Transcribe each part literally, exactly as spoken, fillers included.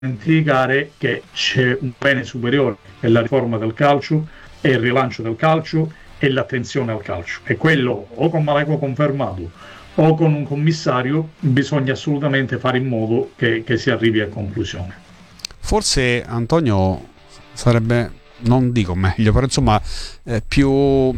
dimenticare che c'è un bene superiore, è la riforma del calcio, è il rilancio del calcio e l'attenzione al calcio. E quello o con Maleco confermato o con un commissario bisogna assolutamente fare in modo che, che si arrivi a conclusione. Forse, Antonio, sarebbe, non dico meglio, però insomma eh, più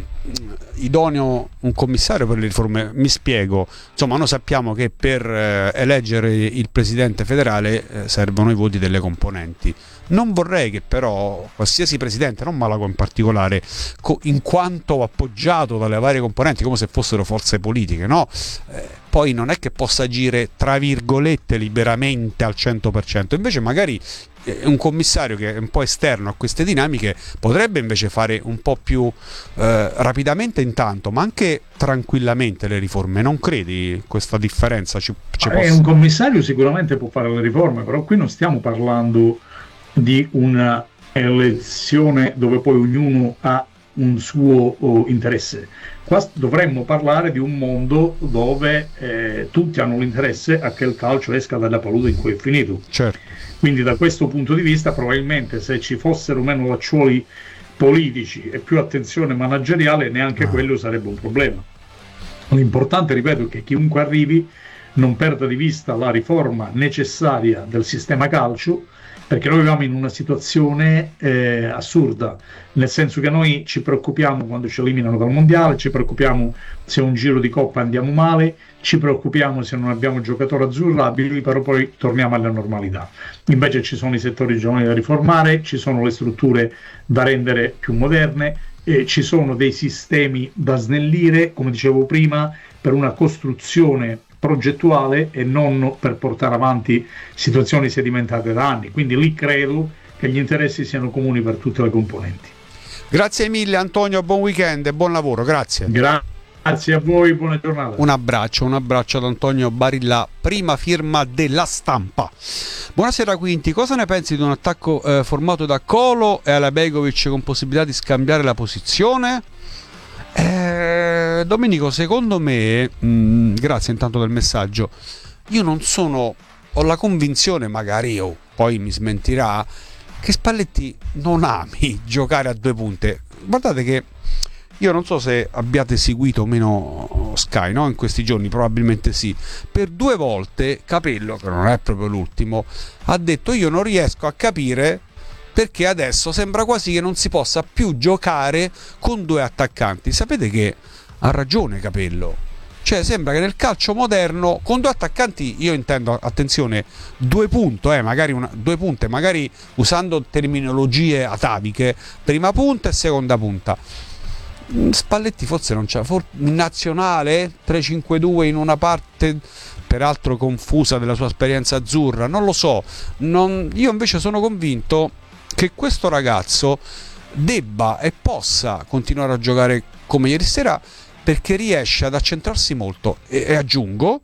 idoneo un commissario per le riforme. Mi spiego, insomma noi sappiamo che per eh, eleggere il presidente federale eh, servono i voti delle componenti. Non vorrei che però qualsiasi presidente, non Malaco in particolare, co- in quanto appoggiato dalle varie componenti come se fossero forze politiche, no? Eh, poi non è che possa agire tra virgolette liberamente al cento per cento, invece magari un commissario che è un po' esterno a queste dinamiche potrebbe invece fare un po' più eh, rapidamente intanto, ma anche tranquillamente le riforme. Non credi questa differenza ci, ci Eh, possa... Un commissario sicuramente può fare le riforme, però qui non stiamo parlando di una elezione dove poi ognuno ha un suo oh, interesse. Qua dovremmo parlare di un mondo dove eh, tutti hanno l'interesse a che il calcio esca dalla palude in cui è finito. Certo. Quindi da questo punto di vista probabilmente se ci fossero meno lacciuoli politici e più attenzione manageriale neanche Ah. quello sarebbe un problema. L'importante, ripeto, è che chiunque arrivi non perda di vista la riforma necessaria del sistema calcio, perché noi viviamo in una situazione eh, assurda, nel senso che noi ci preoccupiamo quando ci eliminano dal mondiale, ci preoccupiamo se un giro di coppa andiamo male, ci preoccupiamo se non abbiamo giocatori azzurrabili, però poi torniamo alla normalità. Invece ci sono i settori giovani da riformare, ci sono le strutture da rendere più moderne, e ci sono dei sistemi da snellire, come dicevo prima, per una costruzione progettuale e non per portare avanti situazioni sedimentate da anni. Quindi lì credo che gli interessi siano comuni per tutte le componenti. Grazie mille Antonio, buon weekend e buon lavoro, grazie. Grazie a voi, buona giornata. Un abbraccio, un abbraccio ad Antonio Barilla, prima firma della Stampa. Buonasera Quinti, cosa ne pensi di un attacco eh, formato da Colo e Alabegovic con possibilità di scambiare la posizione? Eh, Domenico, secondo me, mh, grazie intanto del messaggio, io non sono, ho la convinzione, magari oh, poi mi smentirà, che Spalletti non ami giocare a due punte. Guardate che io non so se abbiate seguito o meno Sky, no? In questi giorni, probabilmente sì. Per due volte Capello, che non è proprio l'ultimo, ha detto io non riesco a capire perché adesso sembra quasi che non si possa più giocare con due attaccanti. Sapete che ha ragione Capello. Cioè sembra che nel calcio moderno con due attaccanti, io intendo, attenzione, due punto, eh, magari una, due punte, magari usando terminologie ataviche, prima punta e seconda punta. Spalletti forse non c'è, for- nazionale tre cinque due in una parte peraltro confusa della sua esperienza azzurra, non lo so. Non, io invece sono convinto che questo ragazzo debba e possa continuare a giocare come ieri sera, perché riesce ad accentrarsi molto e, e aggiungo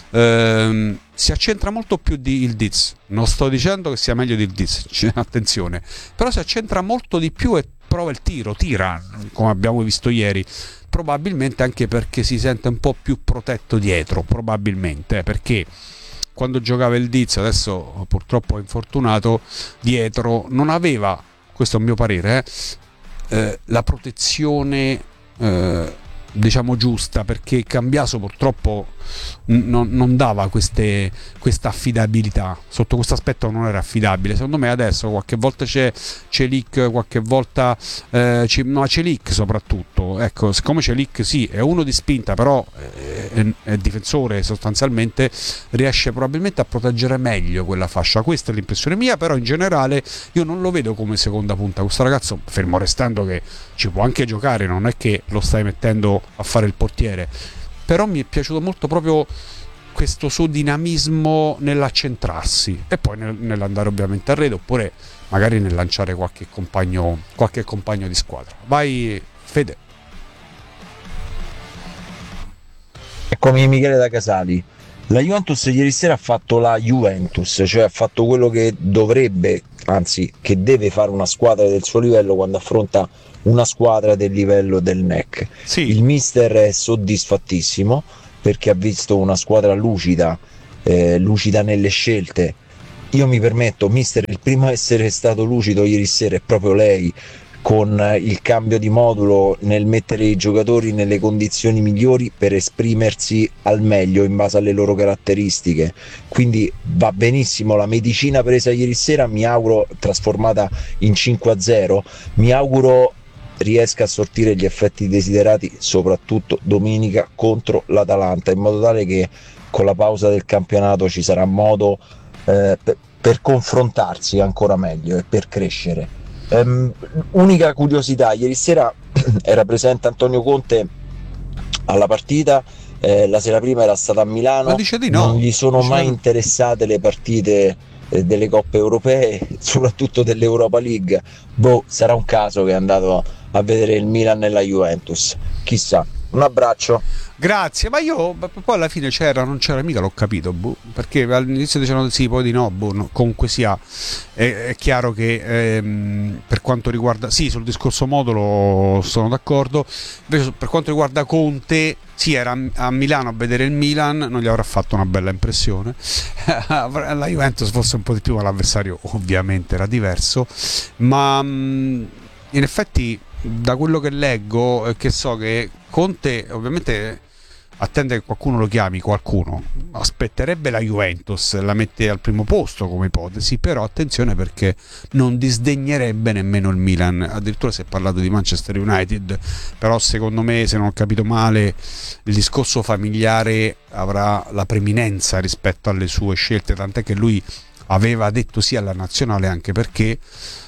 ehm, si accentra molto più di Ildiz. Non sto dicendo che sia meglio di Ildiz, attenzione, però si accentra molto di più e prova il tiro, tira come abbiamo visto ieri, probabilmente anche perché si sente un po' più protetto dietro, probabilmente, eh, perché quando giocava il Diz, adesso purtroppo è infortunato, dietro non aveva, questo è un mio parere, eh, eh, la protezione eh, diciamo giusta, perché Cambiaso purtroppo non, non dava queste, questa affidabilità, sotto questo aspetto non era affidabile. Secondo me adesso qualche volta c'è Celic, qualche volta eh, c'è, no, Celic soprattutto, ecco, siccome Celic sì è uno di spinta, però è, è, è difensore, sostanzialmente riesce probabilmente a proteggere meglio quella fascia. Questa è l'impressione mia, però in generale io non lo vedo come seconda punta questo ragazzo, fermo restando che ci può anche giocare, non è che lo stai mettendo a fare il portiere, però mi è piaciuto molto proprio questo suo dinamismo nell'accentrarsi e poi nel, nell'andare ovviamente a rete, oppure magari nel lanciare qualche compagno, qualche compagno di squadra. Vai Fede. Eccomi Michele da Casali. La Juventus ieri sera ha fatto la Juventus, cioè ha fatto quello che dovrebbe, anzi che deve fare una squadra del suo livello quando affronta una squadra del livello del N E C. Sì. Il mister è soddisfattissimo perché ha visto una squadra lucida, eh, lucida nelle scelte, io mi permetto, mister, il primo a essere stato lucido ieri sera è proprio lei, con il cambio di modulo nel mettere i giocatori nelle condizioni migliori per esprimersi al meglio in base alle loro caratteristiche. Quindi va benissimo la medicina presa ieri sera, mi auguro trasformata in cinque a zero, mi auguro riesca a sortire gli effetti desiderati soprattutto domenica contro l'Atalanta, in modo tale che con la pausa del campionato ci sarà modo eh, per, per confrontarsi ancora meglio e per crescere. Um, unica curiosità, ieri sera era presente Antonio Conte alla partita, eh, la sera prima era stato a Milano. Ma dice di no. Non gli sono Dice mai no. interessate le partite eh, delle coppe europee, soprattutto dell'Europa League. Boh, sarà un caso che è andato a vedere il Milan e la Juventus, chissà. Un abbraccio. Grazie, ma io poi alla fine c'era, non c'era mica, l'ho capito, boh, perché all'inizio dicevano sì, poi di no, boh, no, comunque sia, è, è chiaro che ehm, per quanto riguarda, sì, sul discorso modulo sono d'accordo, invece per quanto riguarda Conte, sì, era a Milano a vedere il Milan, non gli avrà fatto una bella impressione, la Juventus forse un po' di più, ma l'avversario ovviamente era diverso, ma mh, in effetti da quello che leggo e che so che Conte ovviamente attende che qualcuno lo chiami, qualcuno aspetterebbe la Juventus, la mette al primo posto come ipotesi, però attenzione perché non disdegnerebbe nemmeno il Milan, addirittura si è parlato di Manchester United, però secondo me, se non ho capito male, il discorso familiare avrà la preminenza rispetto alle sue scelte, tant'è che lui aveva detto sì alla nazionale, anche perché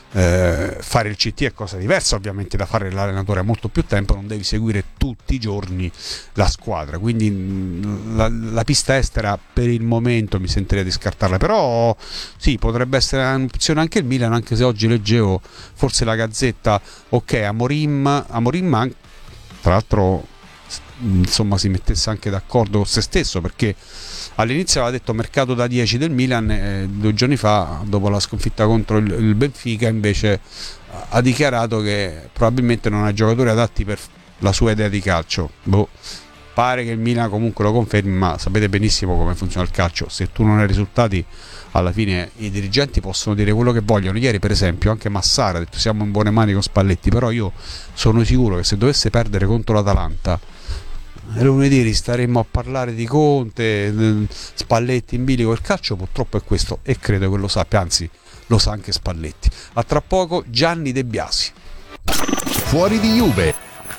Eh, fare il C T è cosa diversa ovviamente da fare l'allenatore, ha molto più tempo, non devi seguire tutti i giorni la squadra, quindi la, la pista estera per il momento mi sentirei di scartarla, però sì, potrebbe essere un'opzione anche il Milan, anche se oggi leggevo forse la Gazzetta, ok, Amorim, Amorim tra l'altro insomma si mettesse anche d'accordo con se stesso, perché all'inizio aveva detto mercato da dieci del Milan, eh, due giorni fa dopo la sconfitta contro il, il Benfica invece ha dichiarato che probabilmente non ha giocatori adatti per la sua idea di calcio. Boh, pare che il Milan comunque lo confermi, ma sapete benissimo come funziona il calcio, se tu non hai risultati alla fine i dirigenti possono dire quello che vogliono. Ieri per esempio anche Massara ha detto siamo in buone mani con Spalletti, però io sono sicuro che se dovesse perdere contro l'Atalanta lunedì staremmo a parlare di Conte, Spalletti in bilico. Il calcio purtroppo è questo e credo che lo sappia, anzi lo sa anche Spalletti. A tra poco Gianni De Biasi. Fuori di Juve.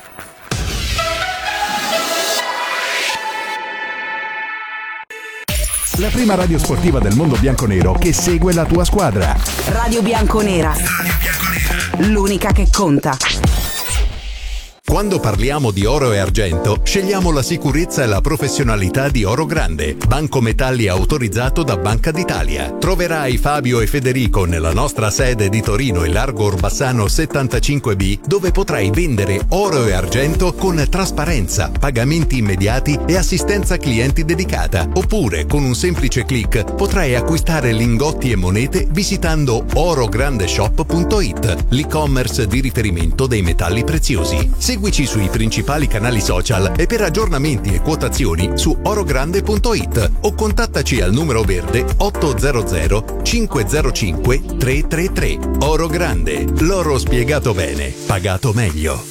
La prima radio sportiva del mondo bianconero che segue la tua squadra. Radio Bianconera. L'unica che conta. Quando parliamo di oro e argento, scegliamo la sicurezza e la professionalità di Oro Grande, banco metalli autorizzato da Banca d'Italia. Troverai Fabio e Federico nella nostra sede di Torino in Largo Orbassano settantacinque B, dove potrai vendere oro e argento con trasparenza, pagamenti immediati e assistenza clienti dedicata. Oppure, con un semplice click, potrai acquistare lingotti e monete visitando orograndeshop punto it, l'e-commerce di riferimento dei metalli preziosi. Seguici sui principali canali social e per aggiornamenti e quotazioni su orogrande punto it o contattaci al numero verde ottocento cinquecentocinque trecentotrentatré. Oro Grande, l'oro spiegato bene, pagato meglio.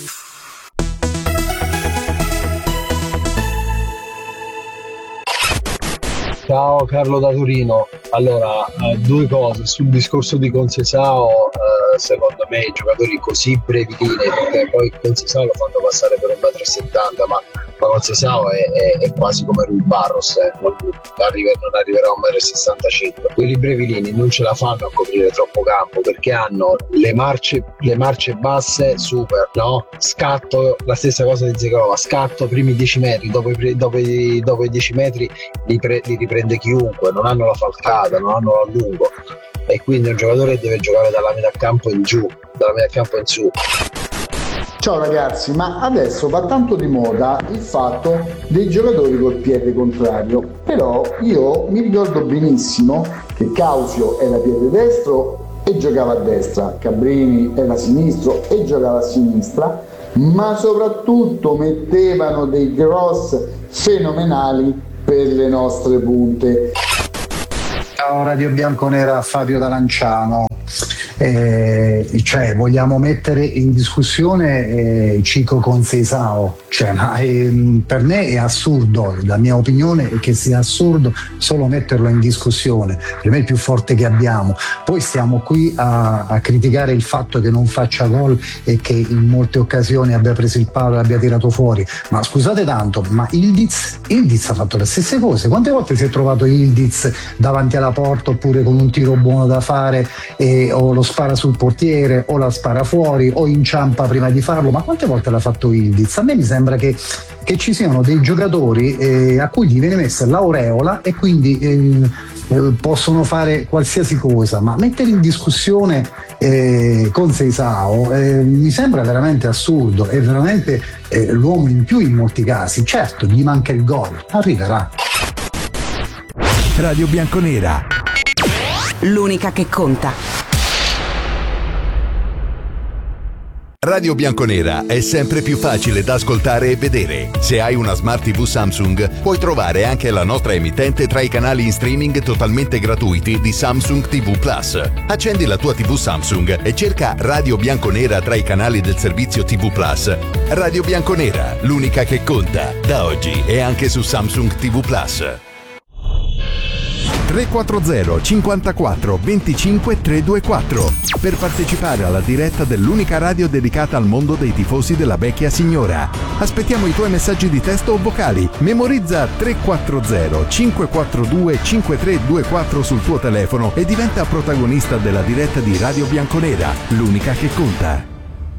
Ciao Carlo da Torino. Allora, eh, due cose sul discorso di Conceição. Eh, secondo me i giocatori così brevilini, perché poi Conceição lo fanno passare per un metro e settanta, ma, ma Conceição è, è, è quasi come Rui Barros, eh. non, arriva, non arriverà a un metro e sessantacinque. Quelli brevilini non ce la fanno a coprire troppo campo, perché hanno le marce, le marce basse super, no? Scatto, la stessa cosa di Zegova, scatto primi dieci metri, dopo i, dopo i, dopo i dieci metri li, pre, li riprende chiunque, non hanno la falcata, non hanno l'allungo, e quindi un giocatore deve giocare dalla metà campo in giù, dalla metà campo in su. Ciao ragazzi, ma adesso va tanto di moda il fatto dei giocatori col piede contrario, però io mi ricordo benissimo che Causio era piede destro e giocava a destra, Cabrini era sinistro e giocava a sinistra, ma soprattutto mettevano dei cross fenomenali per le nostre punte. Ciao Radio Bianconera, Fabio da Lanciano. Eh, cioè vogliamo mettere in discussione eh, Chico Conceição, cioè, ma, eh, per me è assurdo, la mia opinione è che sia assurdo solo metterlo in discussione, per me è il più forte che abbiamo, poi stiamo qui a, a criticare il fatto che non faccia gol e che in molte occasioni abbia preso il palo e abbia tirato fuori, ma scusate tanto, ma Ildiz, Ildiz ha fatto le stesse cose, quante volte si è trovato Ildiz davanti alla porta oppure con un tiro buono da fare e, o lo spara sul portiere o la spara fuori o inciampa prima di farlo, ma quante volte l'ha fatto Ildiz? A me mi sembra che, che ci siano dei giocatori eh, a cui gli viene messa l'aureola e quindi eh, eh, possono fare qualsiasi cosa, ma mettere in discussione eh, Conceição eh, mi sembra veramente assurdo, è veramente eh, l'uomo in più in molti casi, certo gli manca il gol, arriverà. Radio Bianconera, l'unica che conta. Radio Bianconera è sempre più facile da ascoltare e vedere. Se hai una Smart tivù Samsung, puoi trovare anche la nostra emittente tra i canali in streaming totalmente gratuiti di Samsung tivù Plus. Accendi la tua tivù Samsung e cerca Radio Bianconera tra i canali del servizio tivù Plus. Radio Bianconera, l'unica che conta. Da oggi è anche su Samsung tivù Plus. tre quattro zero cinquantaquattro venticinque trecentoventiquattro per partecipare alla diretta dell'unica radio dedicata al mondo dei tifosi della vecchia signora. Aspettiamo i tuoi messaggi di testo o vocali. Memorizza tre quattro zero cinque quattro due cinque tre due quattro sul tuo telefono e diventa protagonista della diretta di Radio Bianconera, l'unica che conta.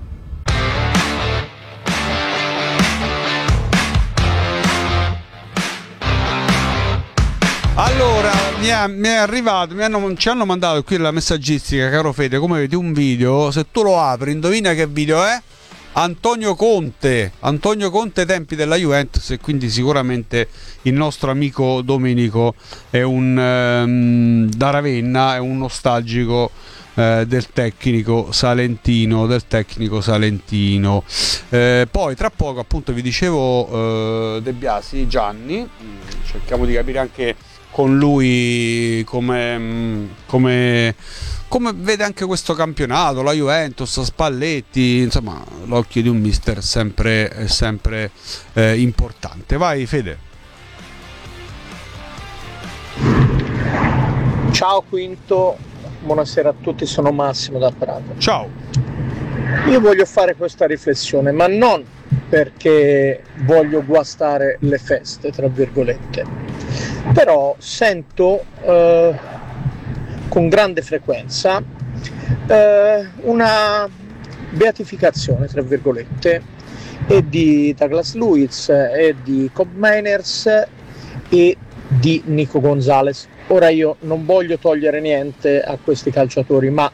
Allora, mi è, mi è arrivato, mi hanno, ci hanno mandato qui la messaggistica, caro Fede, come vedi un video, se tu lo apri, indovina che video è? Antonio Conte, Antonio Conte tempi della Juventus, e quindi sicuramente il nostro amico Domenico è un um, da Ravenna, è un nostalgico eh, del tecnico salentino, del tecnico salentino. Eh, poi tra poco appunto vi dicevo eh, De Biasi, Gianni, cerchiamo di capire anche con lui come, come, come vede anche questo campionato, la Juventus, Spalletti, insomma l'occhio di un mister è sempre, è sempre eh, importante. Vai Fede. Ciao Quinto, buonasera a tutti, sono Massimo da Prato. Ciao. Io voglio fare questa riflessione, ma non perché voglio guastare le feste, tra virgolette, però sento eh, con grande frequenza eh, una beatificazione, tra virgolette, e di Douglas Luiz e di Cobb Meiners e di Nico Gonzalez. Ora io non voglio togliere niente a questi calciatori, ma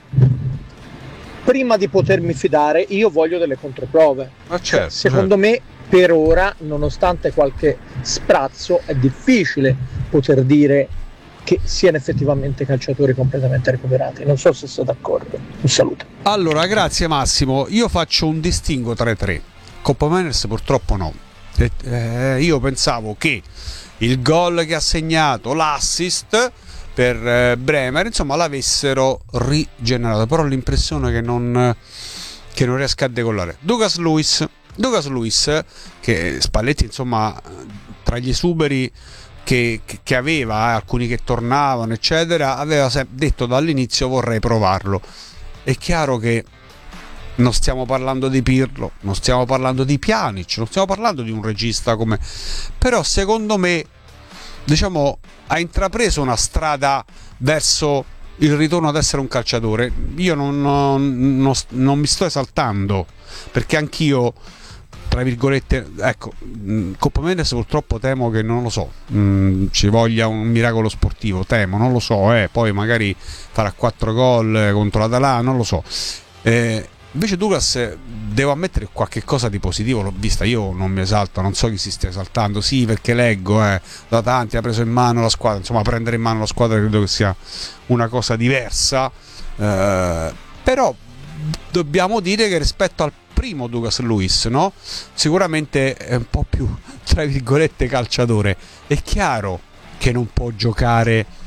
prima di potermi fidare io voglio delle controprove. Ma certo, secondo certo. me per ora, nonostante qualche sprazzo, è difficile poter dire che siano effettivamente calciatori completamente recuperati. Non so se sei d'accordo. Un saluto. Allora, grazie Massimo. Io faccio un distinguo tra i tre. Coppa Meiners purtroppo no. Eh, eh, io pensavo che il gol che ha segnato, l'assist per eh, Bremer, insomma, l'avessero rigenerato, però ho l'impressione che non, che non riesca a decollare. Douglas Luiz, Douglas Luiz, che Spalletti, insomma, tra gli esuberi che, che aveva, eh, alcuni che tornavano, eccetera, aveva detto dall'inizio vorrei provarlo. È chiaro che non stiamo parlando di Pirlo, non stiamo parlando di Pjanic, non stiamo parlando di un regista come... Però secondo me, diciamo, ha intrapreso una strada verso il ritorno ad essere un calciatore. Io non, non, non, non mi sto esaltando, perché anch'io, tra virgolette, ecco, Coppa Mendes purtroppo temo che, non lo so, mh, ci voglia un miracolo sportivo, temo, non lo so, eh, poi magari farà quattro gol contro l'Atalanta, non lo so. Eh, Invece Douglas, devo ammettere qualche cosa di positivo l'ho vista. Io non mi esalto, non so chi si stia esaltando, sì, perché leggo eh, da tanti, ha preso in mano la squadra, insomma prendere in mano la squadra credo che sia una cosa diversa, eh, però dobbiamo dire che rispetto al primo Douglas Luiz, no? Sicuramente è un po' più, tra virgolette, calciatore. È chiaro che non può giocare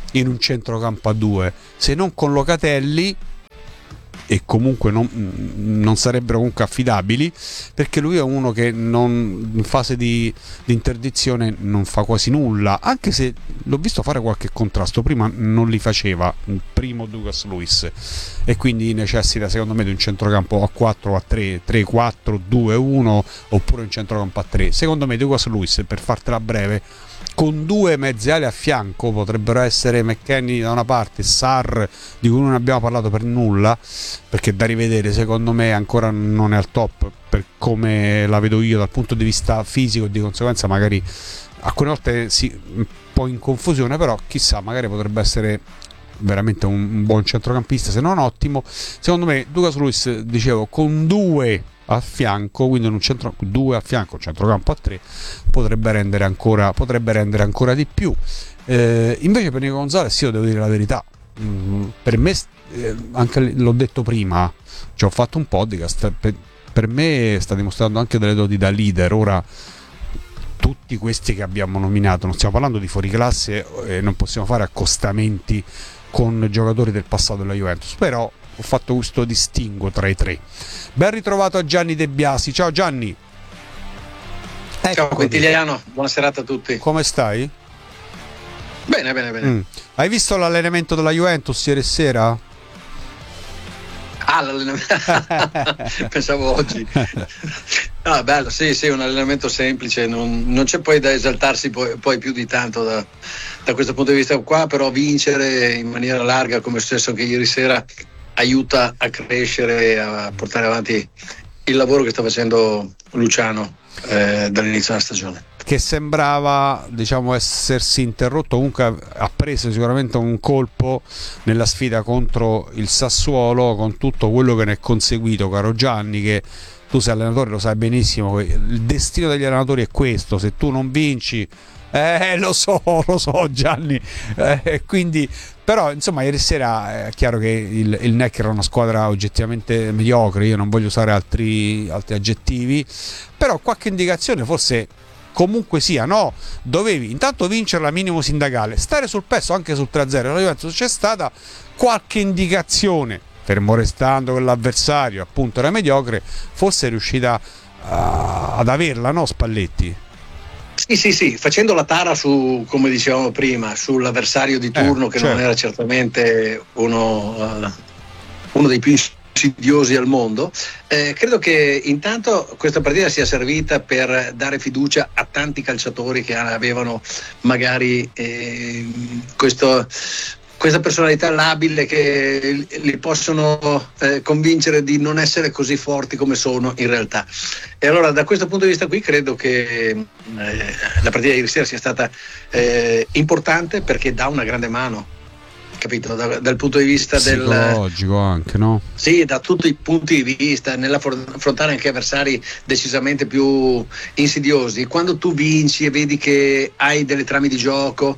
in un centrocampo a due, se non con Locatelli, e comunque non, non sarebbero comunque affidabili, perché lui è uno che non, in fase di, di interdizione non fa quasi nulla, anche se l'ho visto fare qualche contrasto, prima non li faceva il primo Douglas Luiz, e quindi necessita secondo me di un centrocampo a quattro, a tre, tre quattro, due uno, oppure un centrocampo a tre. Secondo me Douglas Luiz, per fartela breve, con due mezze ali a fianco, potrebbero essere McKennie da una parte, Sarr di cui non abbiamo parlato per nulla, perché da rivedere secondo me ancora non è al top per come la vedo io dal punto di vista fisico, e di conseguenza magari alcune volte si un po' in confusione, però chissà, magari potrebbe essere veramente un, un buon centrocampista, se non ottimo. Secondo me Douglas Luiz, dicevo, con due a fianco, quindi in un centro, due a fianco, un centrocampo a tre, potrebbe rendere ancora, potrebbe rendere ancora di più. Eh, invece per Nico Gonzalez, io devo dire la verità, mh, per me, eh, anche l'ho detto prima, ci ho fatto un podcast, per, per me sta dimostrando anche delle doti da leader. Ora, tutti questi che abbiamo nominato, non stiamo parlando di fuoriclasse, eh, non possiamo fare accostamenti con giocatori del passato della Juventus, però ho fatto questo distinguo tra i tre. Ben ritrovato a Gianni De Biasi. Ciao Gianni. Eccoti. Ciao Quintiliano, buona serata a tutti. Come stai? Bene, bene, bene. Mm. Hai visto l'allenamento della Juventus ieri sera? Ah, l'allenamento. Pensavo oggi. Ah, bello, sì, sì, un allenamento semplice, non, non c'è poi da esaltarsi poi, poi più di tanto da, da questo punto di vista qua, però vincere in maniera larga, come è successo anche ieri sera, aiuta a crescere, a portare avanti il lavoro che sta facendo Luciano eh, dall'inizio della stagione. Che sembrava, diciamo, essersi interrotto, comunque ha preso sicuramente un colpo nella sfida contro il Sassuolo, con tutto quello che ne è conseguito, caro Gianni, che tu sei allenatore, lo sai benissimo, il destino degli allenatori è questo: se tu non vinci, eh lo so, lo so Gianni, eh, quindi però insomma ieri sera è chiaro che il, il N E C era una squadra oggettivamente mediocre, io non voglio usare altri, altri aggettivi, però qualche indicazione forse comunque sia, no? Dovevi intanto vincerla minimo sindacale, stare sul pezzo anche sul tre a zero. La Juventus c'è stata qualche indicazione, fermo restando che l'avversario appunto era mediocre, fosse riuscita uh, ad averla, no Spalletti? Sì, sì, sì, facendo la tara su, come dicevamo prima, sull'avversario di turno, eh, che certo. non era certamente uno, uh, uno dei più insidiosi al mondo. Eh, credo che intanto questa partita sia servita per dare fiducia a tanti calciatori che avevano magari eh, questo questa personalità labile, che li possono eh, convincere di non essere così forti come sono in realtà. E allora da questo punto di vista qui credo che eh, la partita di ieri sera sia stata eh, importante, perché dà una grande mano, capito? Da, dal punto di vista psicologico del, anche, no? Sì, da tutti i punti di vista, nell'affrontare anche avversari decisamente più insidiosi. Quando tu vinci e vedi che hai delle trame di gioco,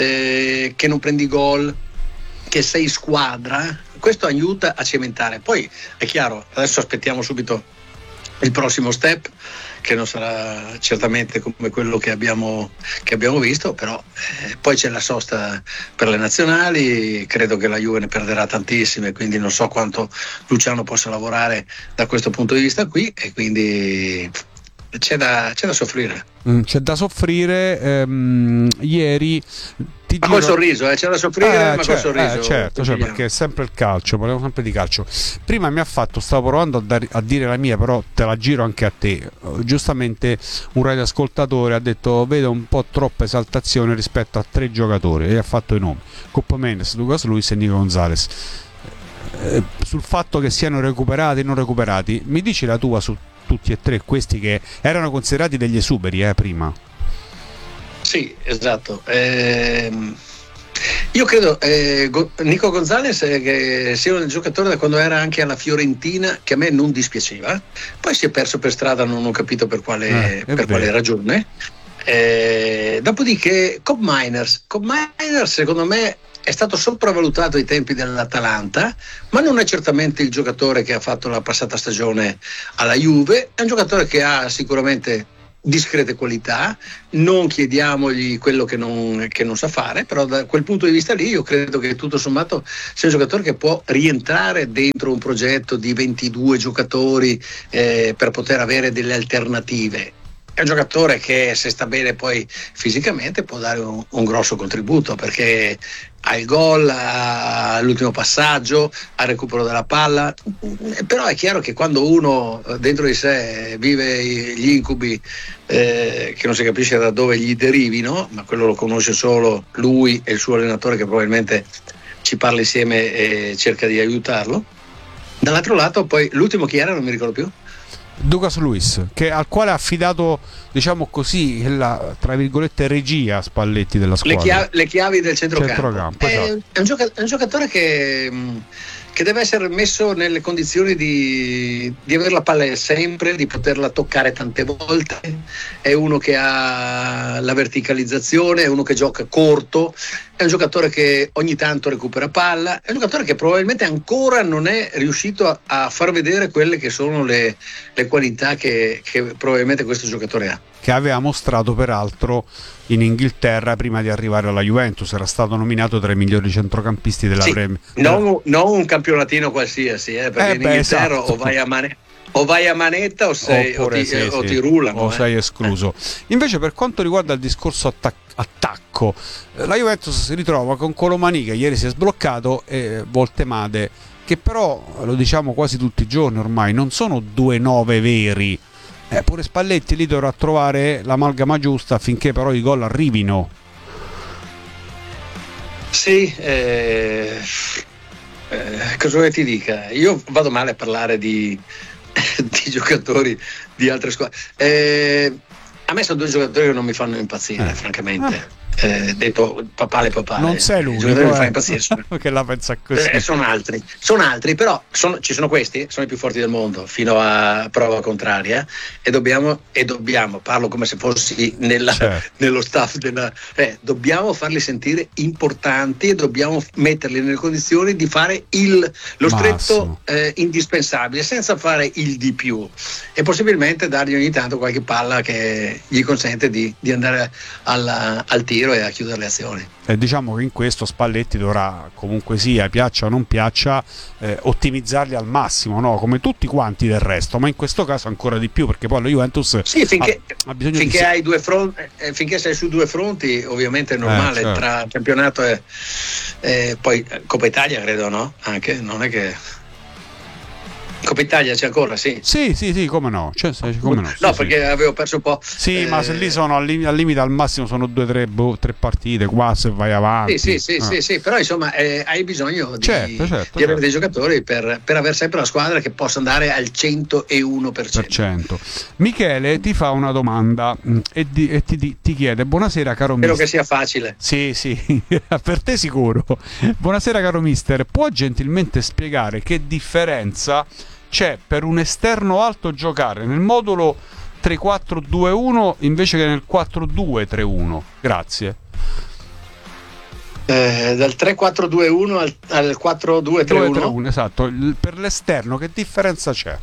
eh, che non prendi gol, che sei squadra, questo aiuta a cementare. Poi è chiaro, adesso aspettiamo subito il prossimo step, che non sarà certamente come quello che abbiamo, che abbiamo visto, però eh, poi c'è la sosta per le nazionali, credo che la Juve ne perderà tantissime, quindi non so quanto Luciano possa lavorare da questo punto di vista qui, e quindi c'è da, c'è da soffrire. Mm, c'è da soffrire. Ehm, ieri ti ma giro... col sorriso, eh, c'è da soffrire, eh, ma certo, col sorriso. Eh, certo, cioè, perché è sempre il calcio, parliamo sempre di calcio. Prima mi ha fatto, stavo provando a, dar, a dire la mia, però te la giro anche a te. Giustamente un radioascoltatore ha detto: vedo un po' troppa esaltazione rispetto a tre giocatori, e ha fatto i nomi: Coppa Mendes, Douglas Luiz e Nico Gonzalez. Eh, sul fatto che siano recuperati e non recuperati, mi dici la tua su tutti e tre questi che erano considerati degli esuberi eh, prima? Sì, esatto. Ehm, io credo eh, Nico Gonzalez eh, che sia un giocatore da quando era anche alla Fiorentina, che a me non dispiaceva, poi si è perso per strada, non ho capito per quale, eh, per quale ragione. Eh, dopodiché Cobb Miners Cobb Miners secondo me è stato sopravvalutato ai tempi dell'Atalanta, ma non è certamente il giocatore che ha fatto la passata stagione alla Juve. È un giocatore che ha sicuramente discrete qualità, non chiediamogli quello che non, che non sa fare, però da quel punto di vista lì io credo che tutto sommato sia un giocatore che può rientrare dentro un progetto di ventidue giocatori eh, per poter avere delle alternative. È un giocatore che, se sta bene poi fisicamente, può dare un, un grosso contributo, perché ha il gol, ha l'ultimo passaggio, ha il recupero della palla, però è chiaro che quando uno dentro di sé vive gli incubi eh, che non si capisce da dove gli derivino, ma quello lo conosce solo lui e il suo allenatore, che probabilmente ci parla insieme e cerca di aiutarlo. Dall'altro lato poi l'ultimo chi era, non mi ricordo più. Douglas Luiz, che, al quale ha affidato, diciamo così, la, tra virgolette, regia Spalletti della squadra. Le chiavi, le chiavi del centrocampo. centrocampo è, esatto. è, un gioca- è un giocatore che, che deve essere messo nelle condizioni di, di avere la palla sempre, di poterla toccare tante volte. È uno che ha la verticalizzazione, è uno che gioca corto, è un giocatore che ogni tanto recupera palla, è un giocatore che probabilmente ancora non è riuscito a, a far vedere quelle che sono le, le qualità che, che probabilmente questo giocatore ha. Che aveva mostrato peraltro in Inghilterra prima di arrivare alla Juventus, era stato nominato tra i migliori centrocampisti della sì, Premier. Non, non un campionatino qualsiasi, eh, perché eh in beh, Inghilterra esatto. o vai a mane- o vai a manetta o, sei, Oppure, o, ti, sì, o sì, ti rullano. O eh. sei escluso. Invece, per quanto riguarda il discorso attac- attacco, la Juventus si ritrova con Colomani, che ieri si è sbloccato, e Voltemade, che però, lo diciamo quasi tutti i giorni ormai, non sono due nove veri. Eh, pure Spalletti lì dovrà trovare l'amalgama giusta affinché però i gol arrivino. Sì, eh, eh, cosa vuoi ti dica? Io vado male a parlare di, di giocatori di altre squadre. Eh, a me sono due giocatori che non mi fanno impazzire, eh. francamente. Ah. Eh, detto papale papale, non sei l'unico i giocatori che eh. fa impazzire sono, che la pensa così. Eh, sono altri, sono altri, però sono, ci sono questi, sono i più forti del mondo fino a prova contraria, e dobbiamo, e dobbiamo parlo come se fossi nella, certo. nello staff della, eh, dobbiamo farli sentire importanti e dobbiamo metterli nelle condizioni di fare il, lo stretto eh, indispensabile, senza fare il di più, e possibilmente dargli ogni tanto qualche palla che gli consente di, di andare alla, al tiro e a chiudere le azioni. E diciamo che in questo Spalletti dovrà, comunque sia, piaccia o non piaccia, eh, ottimizzarli al massimo, no? Come tutti quanti del resto, ma in questo caso ancora di più, perché poi la Juventus sì, finché, ha, ha bisogno finché di... hai due fronti, eh, finché sei su due fronti, ovviamente è normale, eh, certo. Tra campionato e eh, poi Coppa Italia, credo, no? Anche non è che Coppa Italia c'è ancora, sì. Sì, sì, sì, come no. Cioè, come no, no sì, perché sì. avevo perso un po'. Sì, eh... ma se lì sono al, lim- al limite, al massimo sono due, tre, boh, tre partite, qua se vai avanti. Sì, sì, sì, ah. sì, sì, però insomma eh, hai bisogno di, certo, certo, di certo. avere dei giocatori per, per avere sempre una squadra che possa andare al centouno per cento. Per cento. Michele ti fa una domanda mh, e, di, e ti, ti, ti chiede: buonasera caro mister. mister. Spero che sia facile. Sì, sì, per te sicuro. Buonasera caro mister, può gentilmente spiegare che differenza c'è per un esterno alto giocare nel modulo tre quattro due uno invece che nel quattro due tre uno? Grazie. Eh, dal tre quattro due uno al, al quattro due tre uno? Esatto. Per l'esterno che differenza c'è?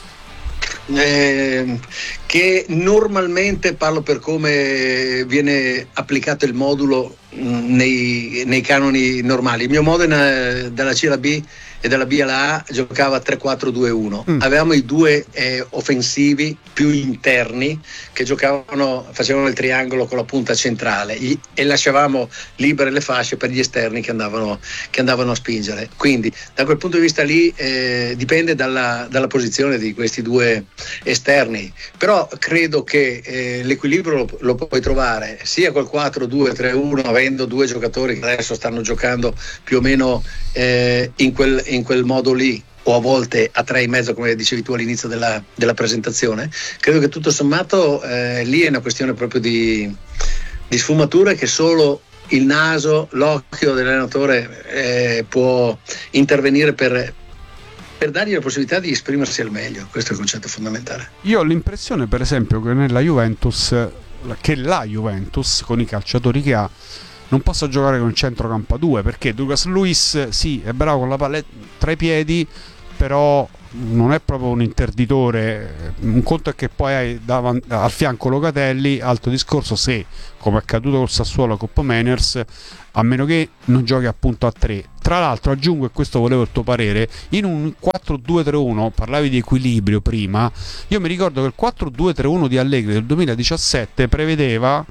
Eh, che normalmente, parlo per come viene applicato il modulo mh, nei, nei canoni normali. Il mio Modena dalla C alla B e dalla B alla A giocava tre quattro due uno. Mm. Avevamo i due eh, offensivi più interni che giocavano, facevano il triangolo con la punta centrale gli, e lasciavamo libere le fasce per gli esterni che andavano, che andavano a spingere. Quindi da quel punto di vista lì eh, dipende dalla, dalla posizione di questi due esterni, però credo che eh, l'equilibrio lo, lo puoi trovare sia col quattro due tre uno, avendo due giocatori che adesso stanno giocando più o meno eh, in quel in quel modo lì, o a volte a tre e mezzo come dicevi tu all'inizio della, della presentazione. Credo che tutto sommato eh, lì è una questione proprio di, di sfumature che solo il naso, l'occhio dell'allenatore eh, può intervenire per, per dargli la possibilità di esprimersi al meglio. Questo è il concetto fondamentale. Io ho l'impressione per esempio che nella Juventus, che la Juventus con i calciatori che ha non possa giocare con il centrocampo a due, perché Douglas Luiz sì è bravo con la palla tra i piedi, però non è proprio un interditore. Un conto è che poi hai davanti, al fianco Locatelli, altro discorso se, come è accaduto col Sassuolo Coppa Mainers, a meno che non giochi appunto a tre. Tra l'altro aggiungo, e questo volevo il tuo parere, in un quattro due tre uno, parlavi di equilibrio prima, io mi ricordo che il quattro due tre uno di Allegri del duemiladiciassette prevedeva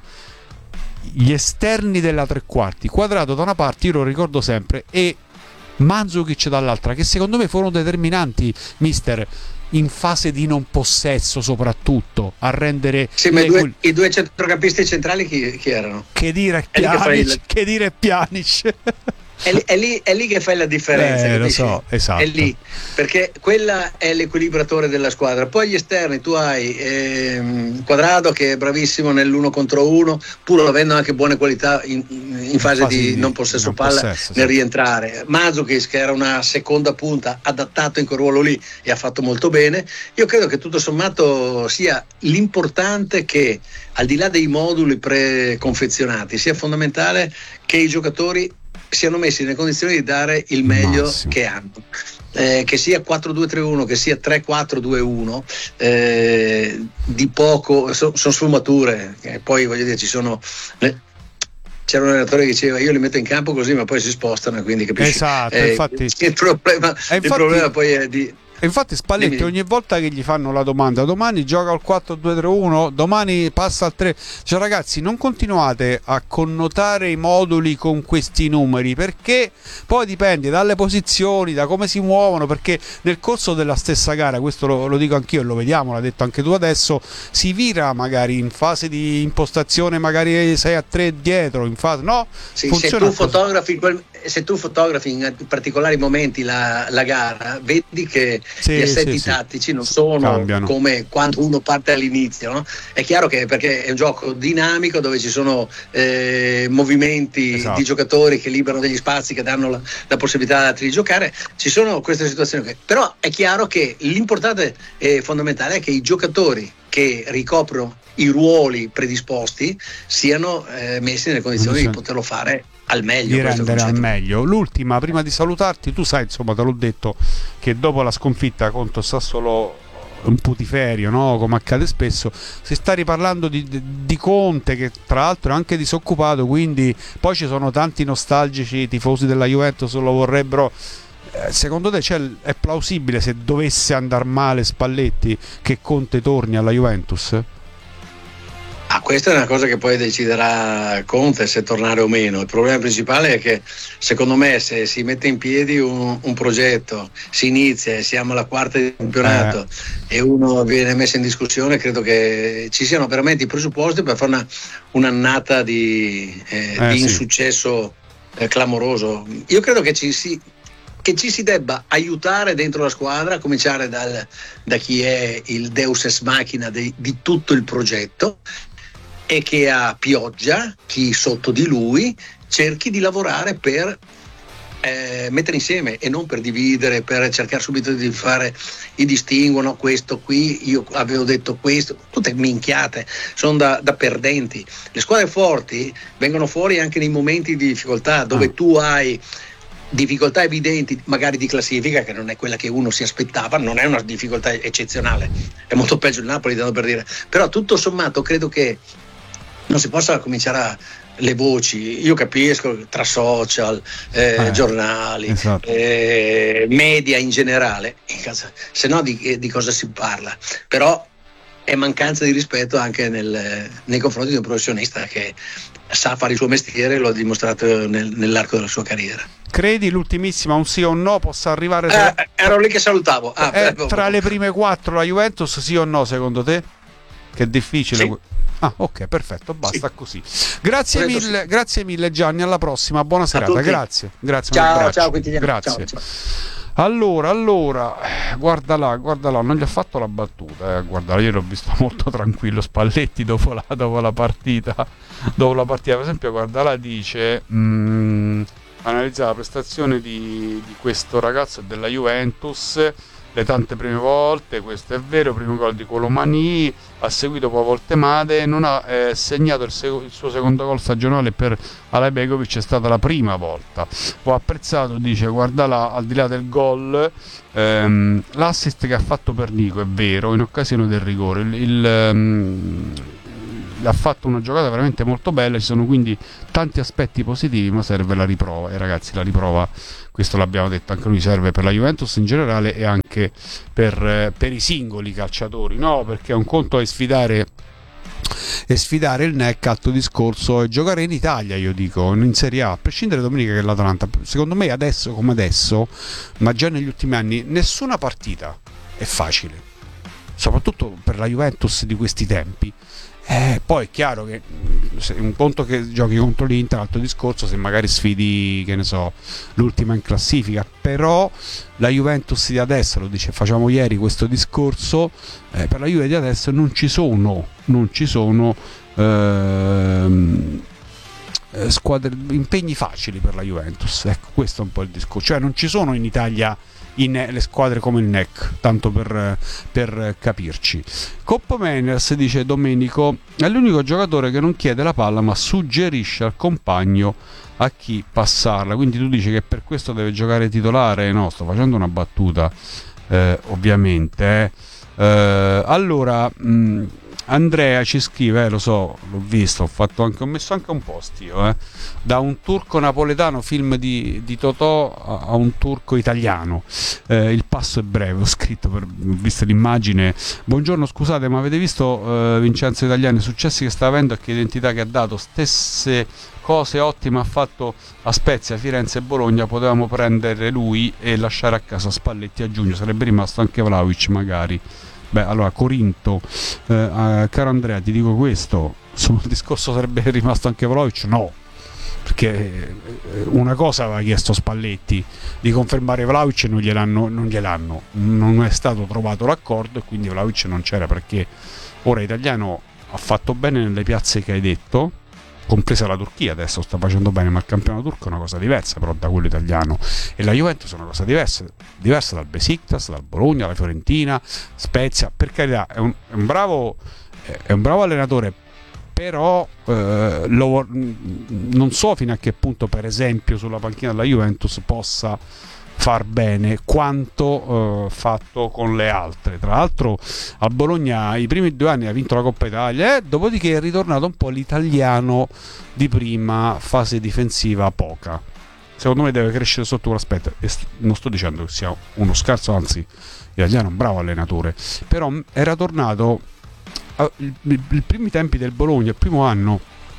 gli esterni della tre quarti, Quadrato da una parte, io lo ricordo sempre, e Mandzukic dall'altra, che secondo me furono determinanti, mister, in fase di non possesso, soprattutto a rendere sì, ma i due, i due centrocampisti centrali chi, chi erano? Che dire Pjanic, che dire Pjanic. È lì, è, lì, è lì che fai la differenza, eh, lo so, esatto. È lì, perché quella è l'equilibratore della squadra. Poi gli esterni, tu hai ehm, Quadrado che è bravissimo nell'uno contro uno, pur avendo anche buone qualità in, in fase, in fase di, di non possesso non palla possesso, nel sì. rientrare. Mandzukic, che era una seconda punta, adattato in quel ruolo lì e ha fatto molto bene. Io credo che tutto sommato sia l'importante che, al di là dei moduli preconfezionati, sia fondamentale che i giocatori siano messi nelle condizioni di dare il meglio Massimo. che hanno, eh, che sia quattro due tre uno, che sia tre quattro due uno, eh, di poco sono so sfumature, eh, poi voglio dire ci sono eh, c'era un allenatore che diceva io li metto in campo così ma poi si spostano, quindi capisci? Esatto, eh, infatti il problema, infatti, il problema poi è di E infatti Spalletti Dimmi. ogni volta che gli fanno la domanda domani gioca al quattro due tre uno, domani passa al tre, cioè ragazzi non continuate a connotare i moduli con questi numeri, perché poi dipende dalle posizioni, da come si muovono, perché nel corso della stessa gara, questo lo, lo dico anch'io e lo vediamo, l'ha detto anche tu adesso, si vira magari in fase di impostazione magari sei a tre dietro, in fase no? Sì, se tu fotografi quel, se tu fotografi in particolari momenti la, la gara, vedi che sì, gli assetti sì, tattici sì. non sono Cambiano. come quando uno parte all'inizio, no? È chiaro che perché è un gioco dinamico dove ci sono eh, movimenti esatto. di giocatori che liberano degli spazi, che danno la, la possibilità ad altri di giocare, ci sono queste situazioni che, però è chiaro che l'importante e fondamentale è che i giocatori che ricoprono i ruoli predisposti siano eh, messi nelle condizioni sì. di poterlo fare al meglio, di rendere al meglio. L'ultima, prima di salutarti, tu sai, insomma, te l'ho detto che dopo la sconfitta contro Sassuolo un putiferio, no? Come accade spesso, si sta riparlando di, di, di Conte, che tra l'altro è anche disoccupato, quindi poi ci sono tanti nostalgici tifosi della Juventus lo vorrebbero. Eh, secondo te cioè, è plausibile, se dovesse andare male Spalletti, che Conte torni alla Juventus? Ah, questa è una cosa che poi deciderà Conte se tornare o meno. Il problema principale è che secondo me se si mette in piedi un, un progetto, si inizia e siamo alla quarta di campionato eh. e uno viene messo in discussione, credo che ci siano veramente i presupposti per fare una, un'annata di, eh, eh, di sì. insuccesso eh, clamoroso. Io credo che ci si che ci si debba aiutare dentro la squadra, a cominciare dal, da chi è il deus ex machina di, di tutto il progetto, e che a pioggia, chi sotto di lui, cerchi di lavorare per eh, mettere insieme e non per dividere, per cercare subito di fare i distinguo, no, questo qui, io avevo detto questo, tutte minchiate, sono da, da perdenti. Le squadre forti vengono fuori anche nei momenti di difficoltà, dove ah. tu hai difficoltà evidenti magari di classifica, che non è quella che uno si aspettava, non è una difficoltà eccezionale, è molto peggio il Napoli, tanto per dire, però tutto sommato credo che non si possa cominciare a le voci, io capisco tra social, eh, eh, giornali, esatto. eh, media in generale, se no di, di cosa si parla, però è mancanza di rispetto anche nel, nei confronti di un professionista che sa fare il suo mestiere, lo ha dimostrato nel, nell'arco della sua carriera. Credi l'ultimissima, un sì o no, possa arrivare tra... eh, ero lì che salutavo ah, eh, tra le prime quattro la Juventus, sì o no secondo te? Che è difficile. Sì. Ah, ok, perfetto, basta sì. così. Grazie Credo mille, sì. grazie mille Gianni, alla prossima, buona serata, grazie. Grazie. Ciao, ciao, quotidiano. Grazie. Ciao, ciao. Allora, allora, guarda là, guarda là, non gli ha fatto la battuta, eh. Guarda, io l'ho visto molto tranquillo Spalletti dopo la, dopo la partita, dopo la partita, per esempio, guarda là, dice, mh, analizza la prestazione di, di questo ragazzo della Juventus, le tante prime volte, questo è vero, primo gol di Colomani, ha seguito poi Voltemade, non ha eh, segnato il, sec- il suo secondo gol stagionale per Alajbegovic, è stata la prima volta. Ho apprezzato, dice, guarda là, al di là del gol, ehm, l'assist che ha fatto per Nico, è vero, in occasione del rigore, il, il ehm, ha fatto una giocata veramente molto bella, ci sono quindi tanti aspetti positivi, ma serve la riprova, e ragazzi la riprova, questo l'abbiamo detto anche noi, serve per la Juventus in generale e anche per, per i singoli calciatori, no? Perché un conto è sfidare e sfidare il N E C, altro discorso è giocare in Italia, io dico, in Serie A, a prescindere domenica che l'Atalanta, secondo me adesso come adesso, ma già negli ultimi anni, nessuna partita è facile, soprattutto per la Juventus di questi tempi. Eh, poi è chiaro che se un conto che giochi contro l'Inter, altro discorso se magari sfidi, che ne so, l'ultima in classifica, però la Juventus di adesso, lo dice, facciamo ieri questo discorso, eh, per la Juve di adesso non ci sono non ci sono ehm, squadre, impegni facili per la Juventus, ecco, questo è un po' il discorso, cioè non ci sono in Italia in le squadre come il N E C, tanto per, per capirci. Coppa Mainers, dice Domenico, è l'unico giocatore che non chiede la palla ma suggerisce al compagno a chi passarla, quindi tu dici che per questo deve giocare titolare? No, sto facendo una battuta, eh, ovviamente eh. Eh, allora mh, Andrea ci scrive, eh, lo so, l'ho visto, ho fatto anche, ho messo anche un post io, eh, da un turco napoletano, film di, di Totò, a, a un turco italiano, eh, il passo è breve, ho scritto, per, ho visto l'immagine. Buongiorno, scusate, ma avete visto eh, Vincenzo Italiano, i successi che sta avendo e che identità che ha dato, stesse cose ottime ha fatto a Spezia, Firenze e Bologna, potevamo prendere lui e lasciare a casa Spalletti a giugno, sarebbe rimasto anche Vlahovic magari. Beh, allora Corinto, eh, eh, caro Andrea, ti dico questo, sul discorso sarebbe rimasto anche Vlahovic? No, perché una cosa aveva chiesto Spalletti, di confermare Vlahovic, non gliel'hanno, non gliel'hanno, non è stato trovato l'accordo e quindi Vlahovic non c'era, perché ora Italiano ha fatto bene nelle piazze che hai detto, compresa la Turchia, adesso sta facendo bene, ma il campionato turco è una cosa diversa però da quello italiano, e la Juventus è una cosa diversa, diversa dal Besiktas, dal Bologna, dalla Fiorentina, Spezia, per carità è un, è un bravo è un bravo allenatore, però eh, lo, non so fino a che punto per esempio sulla panchina della Juventus possa far bene quanto eh, fatto con le altre. Tra l'altro al Bologna i primi due anni ha vinto la Coppa Italia e dopodiché è ritornato un po' l'italiano di prima, fase difensiva poca, secondo me deve crescere sotto quell'aspetto, e non sto dicendo che sia uno scarso, anzi l'italiano è un bravo allenatore, però era tornato i primi tempi del Bologna, il primo anno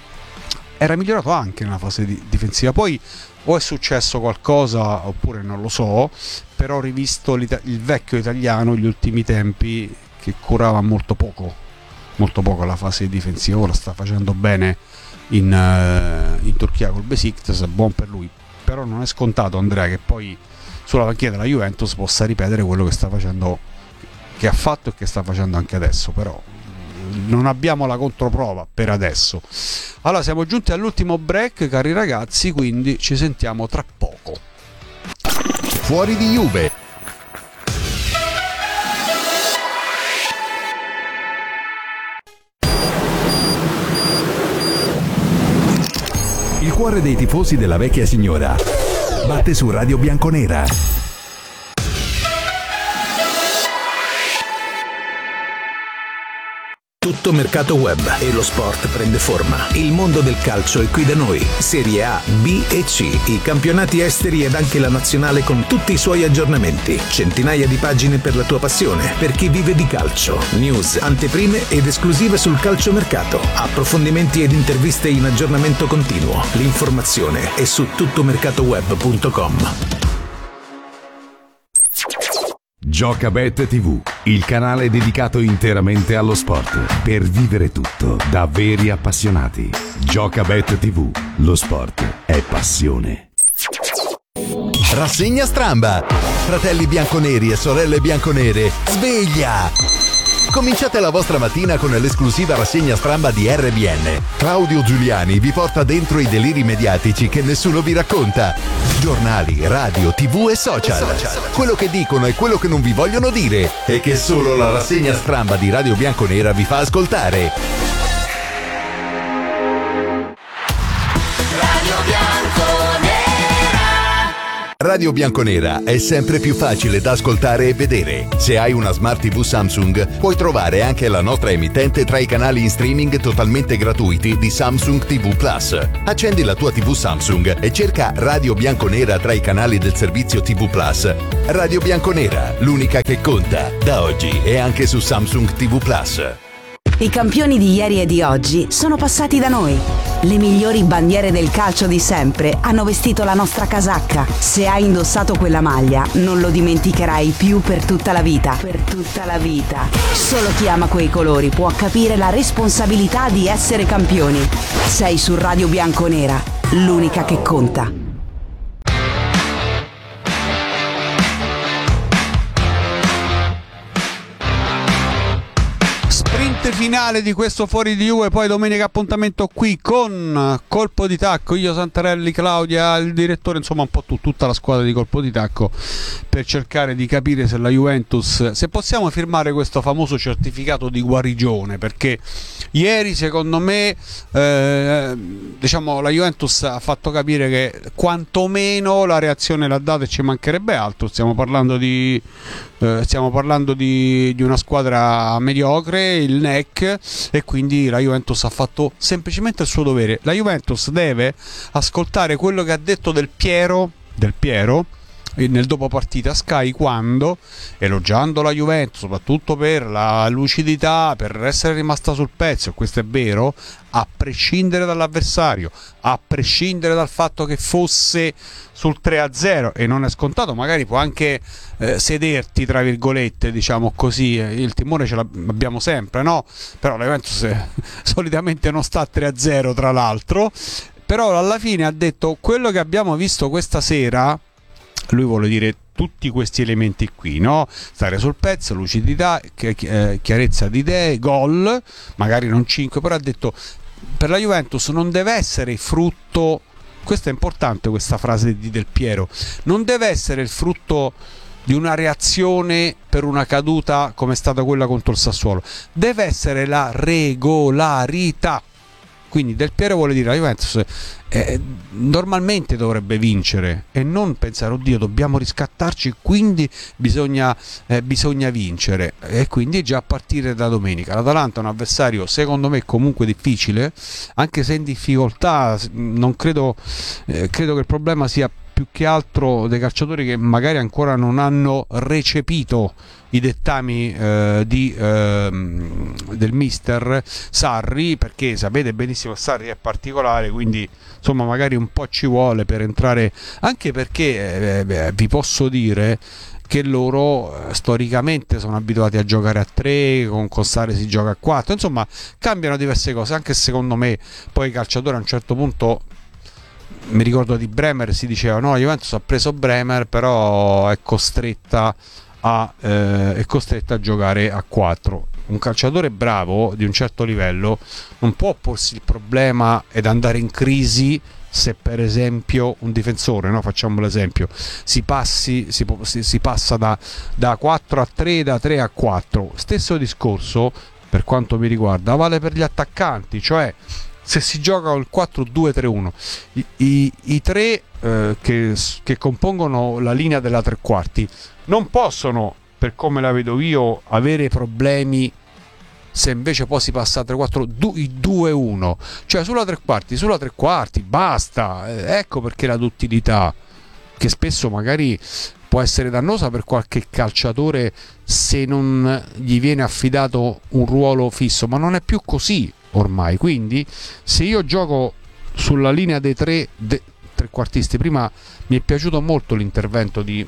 era migliorato anche nella fase di, difensiva, poi o è successo qualcosa oppure non lo so, però ho rivisto il vecchio italiano gli ultimi tempi che curava molto poco molto poco la fase difensiva, ora sta facendo bene in, uh, in Turchia col Besiktas, buon per lui, però non è scontato, Andrea, che poi sulla panchina della Juventus possa ripetere quello che sta facendo, che ha fatto e che sta facendo anche adesso, però non abbiamo la controprova per adesso. Allora siamo giunti all'ultimo break, cari ragazzi, quindi ci sentiamo tra poco. Fuori di Juve. Il cuore dei tifosi della vecchia signora batte su Radio Bianconera. Tutto mercato web e lo sport prende forma. Il mondo del calcio è qui da noi. Serie A, B e C, i campionati esteri ed anche la nazionale con tutti i suoi aggiornamenti. Centinaia di pagine per la tua passione, per chi vive di calcio. News, anteprime ed esclusive sul calciomercato. Approfondimenti ed interviste in aggiornamento continuo. L'informazione è su tuttomercatoweb punto com. Giocabet tivù, il canale dedicato interamente allo sport, per vivere tutto da veri appassionati. Giocabet tivù, lo sport è passione. Rassegna Stramba. Fratelli bianconeri e sorelle bianconere, sveglia! Cominciate la vostra mattina con l'esclusiva rassegna stramba di R B N. Claudio Giuliani vi porta dentro i deliri mediatici che nessuno vi racconta. Giornali, radio, tv e social. Quello che dicono e quello che non vi vogliono dire e che solo la rassegna stramba di Radio Bianconera vi fa ascoltare. Radio Bianconera. Radio Bianconera è sempre più facile da ascoltare e vedere. Se hai una Smart ti vu Samsung, puoi trovare anche la nostra emittente tra i canali in streaming totalmente gratuiti di Samsung ti vu Plus. Accendi la tua ti vu Samsung e cerca Radio Bianconera tra i canali del servizio ti vu Plus. Radio Bianconera, l'unica che conta. Da oggi è anche su Samsung ti vu Plus. I campioni di ieri e di oggi sono passati da noi. Le migliori bandiere del calcio di sempre hanno vestito la nostra casacca. Se hai indossato quella maglia, non lo dimenticherai più per tutta la vita. Per tutta la vita. Solo chi ama quei colori può capire la responsabilità di essere campioni. Sei su Radio Bianconera, l'unica che conta. Finale di questo Fuori di Juve, poi domenica appuntamento qui con Colpo di Tacco, io, Santarelli, Claudia, il direttore, insomma un po' tu, tutta la squadra di Colpo di Tacco, per cercare di capire se la Juventus, se possiamo firmare questo famoso certificato di guarigione, perché ieri secondo me eh, diciamo la Juventus ha fatto capire che quantomeno la reazione l'ha data e ci mancherebbe altro. Stiamo parlando di eh, stiamo parlando di, di una squadra mediocre, il N E C, e quindi la Juventus ha fatto semplicemente il suo dovere. La Juventus deve ascoltare quello che ha detto Del Piero Del Piero nel dopo partita Sky, quando, elogiando la Juventus soprattutto per la lucidità, per essere rimasta sul pezzo, e questo è vero, a prescindere dall'avversario, a prescindere dal fatto che fosse sul tre a zero, e non è scontato, magari può anche eh, sederti tra virgolette, diciamo così, il timore ce l'abbiamo sempre, no? Però la Juventus eh, solitamente non sta a tre a zero, tra l'altro, però alla fine ha detto quello che abbiamo visto questa sera. Lui vuole dire tutti questi elementi qui, no? Stare sul pezzo, lucidità, chiarezza di idee, gol, magari non cinque, però ha detto per la Juventus non deve essere frutto, questa è importante questa frase di Del Piero, non deve essere il frutto di una reazione per una caduta come è stata quella contro il Sassuolo, deve essere la regolarità. Quindi Del Piero vuole dire la Juventus eh, normalmente dovrebbe vincere e non pensare oddio dobbiamo riscattarci, quindi bisogna, eh, bisogna vincere, e quindi già a partire da domenica. L'Atalanta è un avversario secondo me comunque difficile, anche se in difficoltà. Non credo, eh, credo che il problema sia più che altro dei calciatori che magari ancora non hanno recepito i dettami eh, di, eh, del mister Sarri, perché sapete benissimo che Sarri è particolare, quindi insomma magari un po' ci vuole per entrare, anche perché eh, vi posso dire che loro eh, storicamente sono abituati a giocare a tre, con, con Sarri si gioca a quattro, insomma cambiano diverse cose, anche secondo me poi i calciatori a un certo punto, mi ricordo di Bremer, si diceva no, Juventus ha preso Bremer però è costretta a, eh, è costretta a giocare a quattro. Un calciatore bravo di un certo livello non può porsi il problema ed andare in crisi se per esempio un difensore, no? Facciamo l'esempio, si, passi, si, si, si passa da, da quattro a tre, da tre a quattro. Stesso discorso per quanto mi riguarda vale per gli attaccanti, cioè se si gioca il quattro due tre uno, i, i, i tre eh, che, che compongono la linea della tre quarti non possono, per come la vedo io, avere problemi se invece poi si passa a tre quattro due uno, cioè sulla tre quarti, sulla tre quarti basta. Ecco perché la duttilità, che spesso magari può essere dannosa per qualche calciatore se non gli viene affidato un ruolo fisso, ma non è più così ormai. Quindi se io gioco sulla linea dei tre de, trequartisti, prima mi è piaciuto molto l'intervento di,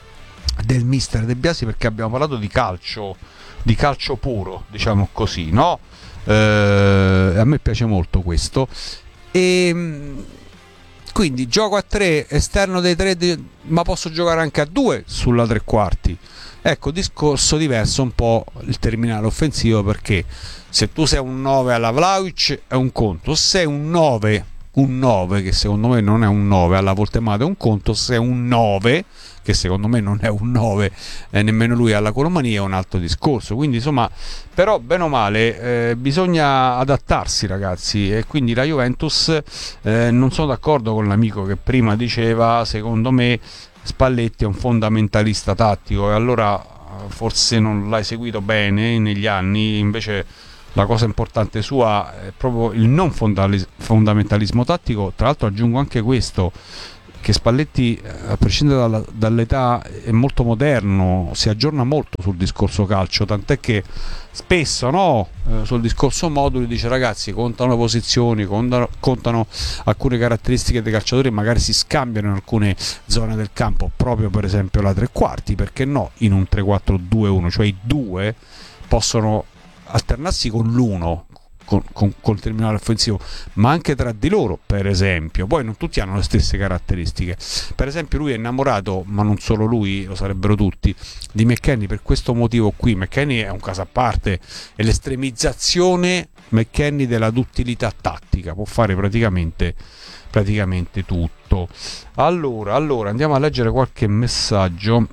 del mister De Biasi, perché abbiamo parlato di calcio, di calcio puro, diciamo così, no? Eh, a me piace molto questo, e quindi gioco a tre, esterno dei tre, di... ma posso giocare anche a due sulla tre quarti. Ecco, discorso diverso un po' il terminale offensivo, perché se tu sei un nove alla Vlahovic è un conto, se sei un nove, un nove che secondo me non è un nove alla Voltemade è un conto, se è un nove che secondo me non è un nove eh, nemmeno lui alla Colomania è un altro discorso. Quindi insomma, però bene o male eh, bisogna adattarsi, ragazzi, e quindi la Juventus eh, non sono d'accordo con l'amico che prima diceva secondo me Spalletti è un fondamentalista tattico, e allora forse non l'hai seguito bene negli anni. Invece la cosa importante sua è proprio il non fondamentalismo tattico. Tra l'altro aggiungo anche questo, che Spalletti, a prescindere dalla, dall'età, è molto moderno, si aggiorna molto sul discorso calcio, tant'è che spesso no, eh, sul discorso moduli dice ragazzi contano le posizioni, contano, contano alcune caratteristiche dei calciatori, magari si scambiano in alcune zone del campo, proprio per esempio la tre quarti, perché no in un tre quattro due uno, cioè i due possono alternarsi con l'uno, Con, con, col terminale offensivo, ma anche tra di loro, per esempio. Poi non tutti hanno le stesse caratteristiche. Per esempio lui è innamorato, ma non solo lui, lo sarebbero tutti, di McKennie per questo motivo qui. McKennie è un caso a parte, è l'estremizzazione McKennie della duttilità tattica, può fare praticamente praticamente tutto. Allora, allora andiamo a leggere qualche messaggio.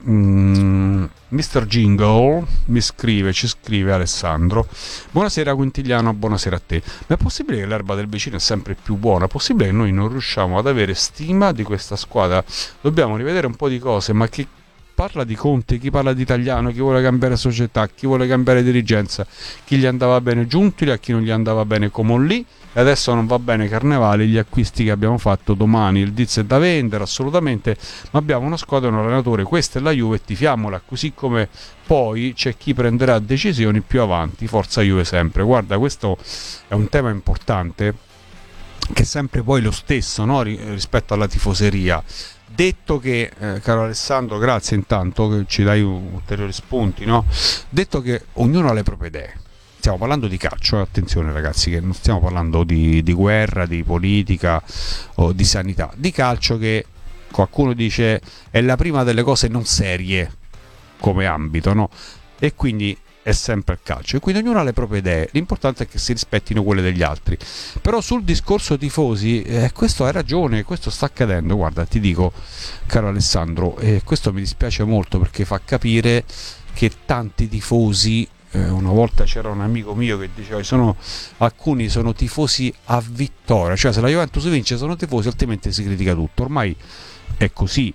mm, mister Jingle mi scrive, ci scrive Alessandro: buonasera Quintigliano, buonasera a te. Ma è possibile che l'erba del vicino è sempre più buona? È possibile che noi non riusciamo ad avere stima di questa squadra? Dobbiamo rivedere un po' di cose, ma chi parla di Conte, chi parla di Italiano, chi vuole cambiare società, chi vuole cambiare dirigenza, chi gli andava bene Giuntoli, a chi non gli andava bene Comolli, e adesso non va bene Carnevali. Gli acquisti che abbiamo fatto domani, il Diz è da vendere assolutamente, ma abbiamo una squadra e un allenatore, questa è la Juve, tifiamola, così come poi c'è chi prenderà decisioni più avanti. Forza Juve sempre. Guarda, questo è un tema importante, che è sempre poi lo stesso, no? Rispetto alla tifoseria. Detto che, eh, caro Alessandro, grazie intanto che ci dai ulteriori spunti, no? Detto che ognuno ha le proprie idee, stiamo parlando di calcio, eh? Attenzione ragazzi, che non stiamo parlando di, di guerra, di politica o di sanità, di calcio, che qualcuno dice è la prima delle cose non serie come ambito, no? E quindi è sempre il calcio, e quindi ognuno ha le proprie idee, l'importante è che si rispettino quelle degli altri. Però sul discorso tifosi, eh, questo hai ragione, questo sta accadendo. Guarda, ti dico, caro Alessandro, e eh, questo mi dispiace molto, perché fa capire che tanti tifosi, eh, una volta c'era un amico mio che diceva sono, alcuni sono tifosi a vittoria, cioè se la Juventus vince sono tifosi, altrimenti si critica tutto. Ormai è così,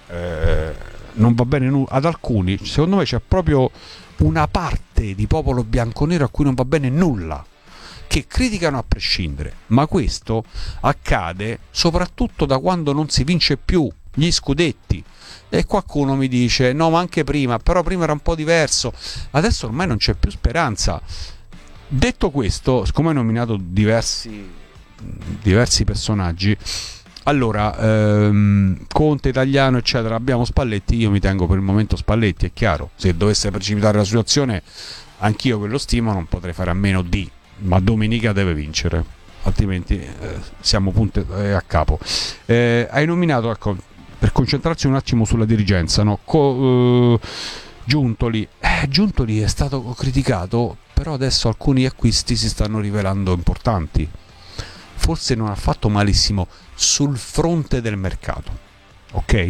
eh, non va bene nulla ad alcuni. Secondo me c'è proprio una parte di popolo bianconero a cui non va bene nulla, che criticano a prescindere, ma questo accade soprattutto da quando non si vince più gli scudetti. E qualcuno mi dice no, ma anche prima, però prima era un po' diverso, adesso ormai non c'è più speranza. Detto questo, siccome hai nominato diversi diversi personaggi, allora ehm, Conte, Italiano eccetera, abbiamo Spalletti, io mi tengo per il momento Spalletti, è chiaro. Se dovesse precipitare la situazione, anch'io che lo stimo non potrei fare a meno di, ma domenica deve vincere, altrimenti eh, siamo punti eh, a capo. Eh, hai nominato, ecco, per concentrarsi un attimo sulla dirigenza, no? Co- eh, Giuntoli eh, Giuntoli è stato criticato, però adesso alcuni acquisti si stanno rivelando importanti. Forse non ha fatto malissimo sul fronte del mercato, ok?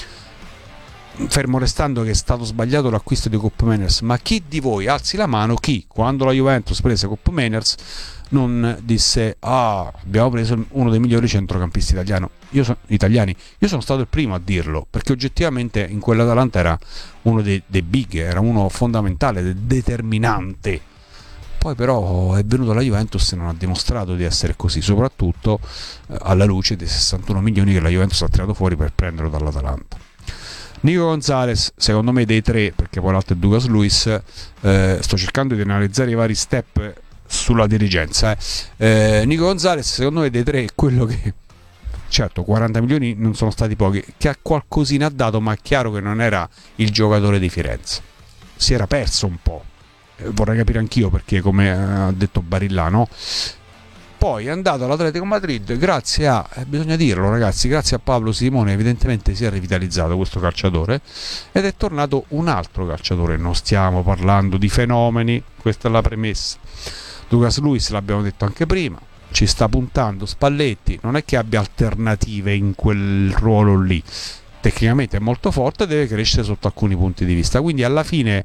Fermo restando che è stato sbagliato l'acquisto di Koop Meiners, ma chi di voi, alzi la mano, chi quando la Juventus prese Koop Meiners non disse ah, abbiamo preso uno dei migliori centrocampisti italiano. Io so, italiani io sono stato il primo a dirlo, perché oggettivamente in quell'Atalanta era uno dei, dei big, era uno fondamentale, determinante. Poi però è venuto alla Juventus e non ha dimostrato di essere così, soprattutto eh, alla luce dei sessantuno milioni che la Juventus ha tirato fuori per prenderlo dall'Atalanta. Nico Gonzalez, secondo me dei tre, perché poi l'altro è Douglas Luiz, eh, sto cercando di analizzare i vari step sulla dirigenza. Eh. Eh, Nico Gonzalez, secondo me dei tre, è quello che, certo, quaranta milioni non sono stati pochi, che ha qualcosina dato, ma è chiaro che non era il giocatore di Firenze, si era perso un po'. Vorrei capire anch'io perché, come ha detto Barillano, poi è andato all'Atletico Madrid grazie a, eh, bisogna dirlo ragazzi, grazie a Pablo Simone evidentemente si è rivitalizzato questo calciatore ed è tornato un altro calciatore. Non stiamo parlando di fenomeni, questa è la premessa. Lucas Luis l'abbiamo detto anche prima, ci sta puntando Spalletti, non è che abbia alternative in quel ruolo lì, tecnicamente è molto forte, deve crescere sotto alcuni punti di vista, quindi alla fine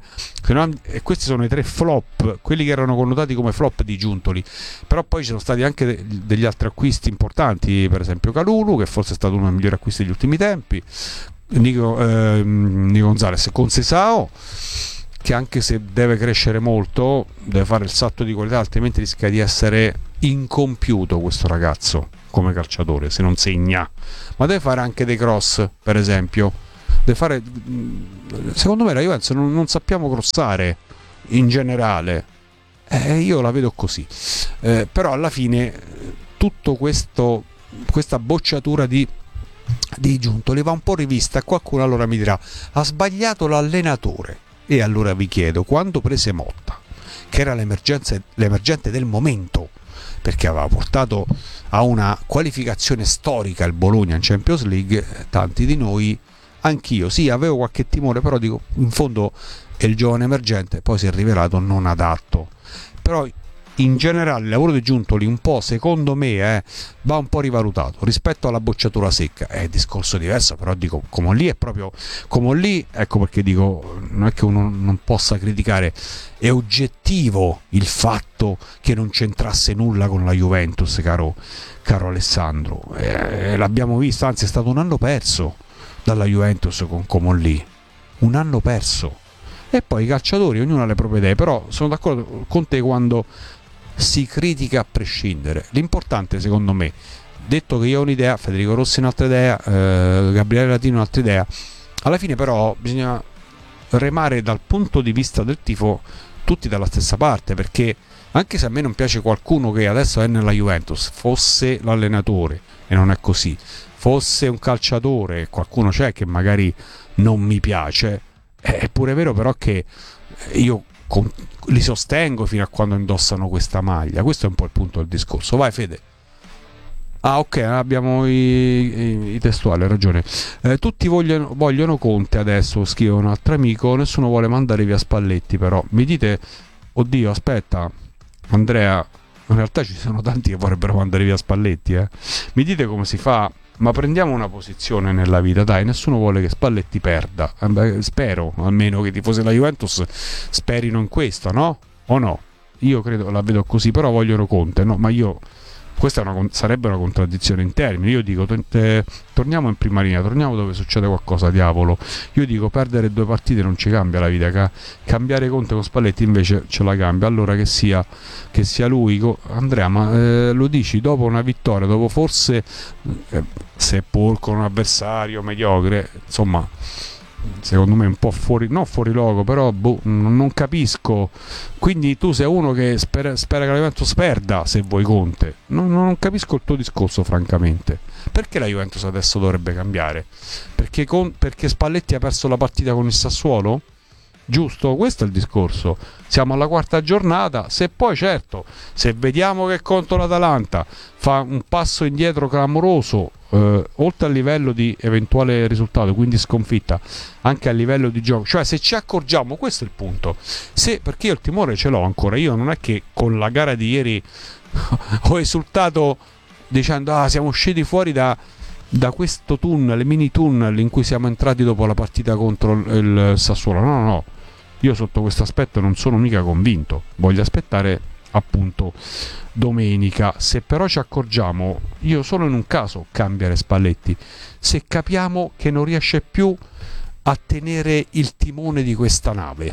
e questi sono i tre flop, quelli che erano connotati come flop di Giuntoli, però poi ci sono stati anche degli altri acquisti importanti, per esempio Kalulu, che forse è stato uno dei migliori acquisti degli ultimi tempi, Nico, eh, Nico Gonzalez con Sesao, che anche se deve crescere molto deve fare il salto di qualità, altrimenti rischia di essere incompiuto questo ragazzo come calciatore se non segna, ma deve fare anche dei cross, per esempio deve fare, secondo me la Juventus non, non sappiamo crossare in generale, eh, io la vedo così, eh, però alla fine tutto questo, questa bocciatura di di Giuntoli va un po' rivista. Qualcuno allora mi dirà ha sbagliato l'allenatore, e allora vi chiedo, quando prese Motta, che era l'emergente del momento, perché aveva portato a una qualificazione storica il Bologna in Champions League, tanti di noi, anch'io, sì, avevo qualche timore, però dico, in fondo è il giovane emergente, poi si è rivelato non adatto. Però in generale il lavoro di Giuntoli un po', secondo me, eh, va un po' rivalutato rispetto alla bocciatura secca. È un discorso diverso, però dico, come lì è proprio come lì, ecco perché dico, non è che uno non possa criticare, è oggettivo il fatto che non c'entrasse nulla con la Juventus, caro, caro Alessandro, eh, l'abbiamo visto, anzi è stato un anno perso dalla Juventus con Comolli, un anno perso. E poi i calciatori, ognuno ha le proprie idee, però sono d'accordo con te quando si critica a prescindere. L'importante, secondo me, detto che io ho un'idea, Federico Rossi un'altra idea, eh, Gabriele Latino un'altra idea, alla fine però bisogna remare dal punto di vista del tifo tutti dalla stessa parte, perché anche se a me non piace qualcuno che adesso è nella Juventus, fosse l'allenatore, e non è così, fosse un calciatore, qualcuno c'è che magari non mi piace, è pure vero però che io con, li sostengo fino a quando indossano questa maglia. Questo è un po' il punto del discorso. Vai Fede. Ah ok, abbiamo i, i, i testuali, hai ragione. Eh, tutti vogliono, vogliono Conte adesso, scrive un altro amico, nessuno vuole mandare via Spalletti, però mi dite, oddio aspetta Andrea, in realtà ci sono tanti che vorrebbero mandare via Spalletti, eh. Mi dite come si fa? Ma prendiamo una posizione nella vita, dai, nessuno vuole che Spalletti perda, eh beh, spero almeno che i tifosi della Juventus sperino in questo, no? O no? Io credo, la vedo così, però vogliono Conte, no? Ma io, questa è una, sarebbe una contraddizione in termini. Io dico, eh, torniamo in prima linea, torniamo dove succede qualcosa, diavolo. Io dico, perdere due partite non ci cambia la vita, ca- cambiare Conte con Spalletti invece ce la cambia. Allora che sia, che sia lui, co- Andrea, ma eh, lo dici dopo una vittoria, dopo forse, eh, seppur con un avversario mediocre, insomma, secondo me un po' fuori, no fuori loco, però boh, non capisco. Quindi tu sei uno che spera, spera che la Juventus perda, se vuoi Conte. Non, non capisco il tuo discorso, francamente. Perché la Juventus adesso dovrebbe cambiare? Perché, con, perché Spalletti ha perso la partita con il Sassuolo? Giusto? Questo è il discorso. Siamo alla quarta giornata. Se poi, certo, se vediamo che contro l'Atalanta fa un passo indietro clamoroso, eh, oltre al livello di eventuale risultato, quindi sconfitta, anche a livello di gioco, cioè se ci accorgiamo, questo è il punto. Se, perché io il timore ce l'ho ancora, io non è che con la gara di ieri ho esultato dicendo ah siamo usciti fuori da da questo tunnel, mini tunnel in cui siamo entrati dopo la partita contro il Sassuolo. No, no, no, io sotto questo aspetto non sono mica convinto, voglio aspettare appunto domenica. Se però ci accorgiamo, io solo in un caso cambiare Spalletti, se capiamo che non riesce più a tenere il timone di questa nave,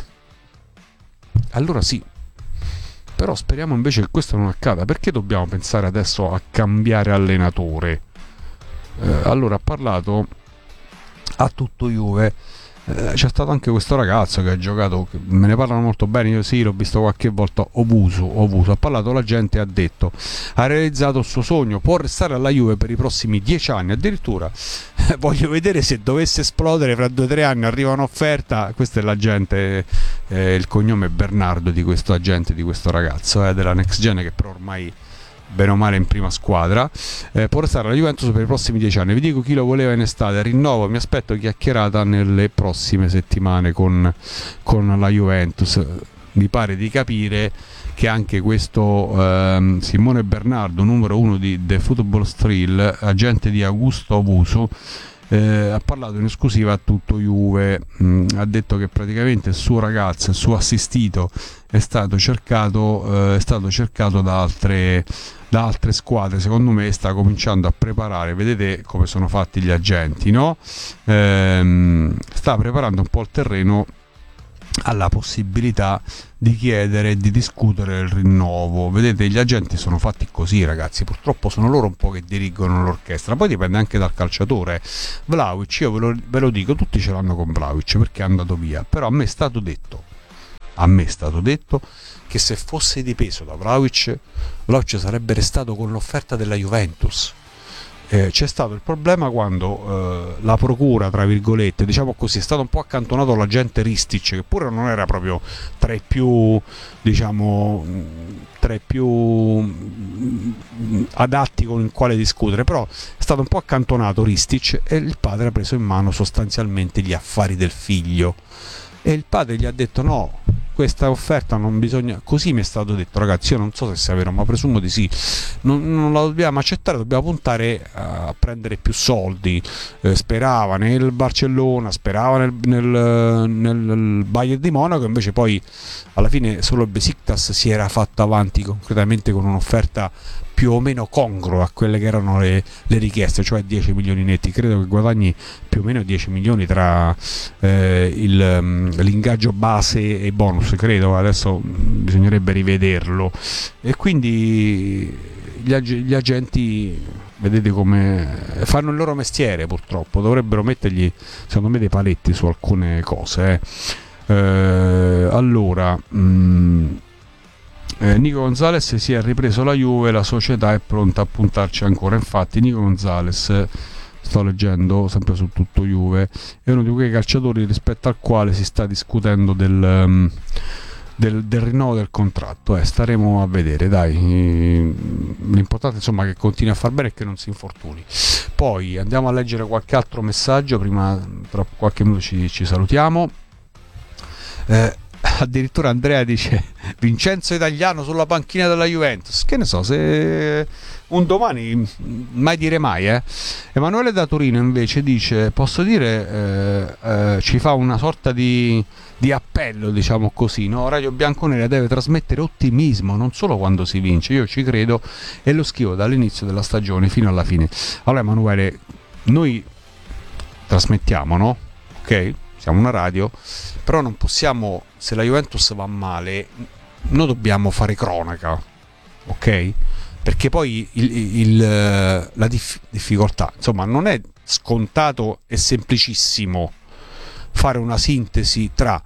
allora sì. Però speriamo invece che questo non accada. Perché dobbiamo pensare adesso a cambiare allenatore? Eh, allora ha parlato a tutto Juve, eh, c'è stato anche questo ragazzo che ha giocato, che me ne parlano molto bene, io sì l'ho visto qualche volta, Ovuso, Ovuso. Ha parlato la gente, ha detto ha realizzato il suo sogno, può restare alla Juve per i prossimi dieci anni, addirittura eh, voglio vedere se dovesse esplodere fra due o tre anni, arriva un'offerta. Questa è la gente, eh, il cognome è Bernardo di questo agente, di questo ragazzo, eh, della Next Gen, che però ormai bene o male in prima squadra, eh, può restare la Juventus per i prossimi dieci anni. Vi dico chi lo voleva in estate, rinnovo, mi aspetto chiacchierata nelle prossime settimane con, con la Juventus. Mi pare di capire che anche questo ehm, Simone Bernardo, numero uno di The Football Thrill, agente di Augusto Owusu, Eh, ha parlato in esclusiva a tutto Juve. mh, ha detto che praticamente il suo ragazzo, il suo assistito è stato cercato eh, è stato cercato da altre da altre squadre. Secondo me sta cominciando a preparare, vedete come sono fatti gli agenti, no? Ehm, sta preparando un po' il terreno alla possibilità di chiedere e di discutere il rinnovo. Vedete, gli agenti sono fatti così, ragazzi, purtroppo sono loro un po' che dirigono l'orchestra, poi dipende anche dal calciatore. Vlahovic, io ve lo, ve lo dico, tutti ce l'hanno con Vlahovic perché è andato via, però a me è stato detto a me è stato detto che se fosse dipeso da Vlahovic, Vlahovic sarebbe restato con l'offerta della Juventus. Eh, c'è stato il problema quando eh, la procura, tra virgolette, diciamo così, è stato un po' accantonato l'agente Ristic, che pure non era proprio tra i più, diciamo, tra i più adatti con il quale discutere, però è stato un po' accantonato Ristic e il padre ha preso in mano sostanzialmente gli affari del figlio e il padre gli ha detto no, questa offerta non bisogna, così mi è stato detto, ragazzi, io non so se sia vero ma presumo di sì, non, non la dobbiamo accettare, dobbiamo puntare a prendere più soldi. eh, sperava nel Barcellona, sperava nel, nel, nel Bayern di Monaco, invece poi alla fine solo il Besiktas si era fatto avanti concretamente con un'offerta più o meno congrua a quelle che erano le, le richieste, cioè dieci milioni netti. Credo che guadagni più o meno dieci milioni tra eh, il, um, l'ingaggio base e bonus, credo, adesso bisognerebbe rivederlo. E quindi gli, ag- gli agenti, vedete come fanno il loro mestiere, purtroppo dovrebbero mettergli, secondo me, dei paletti su alcune cose. eh. Eh, allora mh, Eh, Nico Gonzalez si è ripreso la Juve, la società è pronta a puntarci ancora. Infatti Nico Gonzalez, sto leggendo sempre su tutto Juve, è uno di quei calciatori rispetto al quale si sta discutendo del, um, del, del rinnovo del contratto. eh, staremo a vedere, dai. L'importante insomma è che continui a far bene e che non si infortuni. Poi andiamo a leggere qualche altro messaggio, prima, tra qualche minuto ci, ci salutiamo. eh, Addirittura Andrea dice Vincenzo Italiano sulla panchina della Juventus. Che ne so, se un domani, mai dire mai. eh. Emanuele da Torino invece dice, posso dire, eh, eh, ci fa una sorta di, di appello, diciamo così, no? Radio Bianconera deve trasmettere ottimismo non solo quando si vince, io ci credo e lo scrivo dall'inizio della stagione fino alla fine. Allora Emanuele, noi trasmettiamo, no? Ok? Siamo una radio, però non possiamo, se la Juventus va male, noi dobbiamo fare cronaca, ok? Perché poi il, il, la dif- difficoltà, insomma, non è scontato e semplicissimo fare una sintesi tra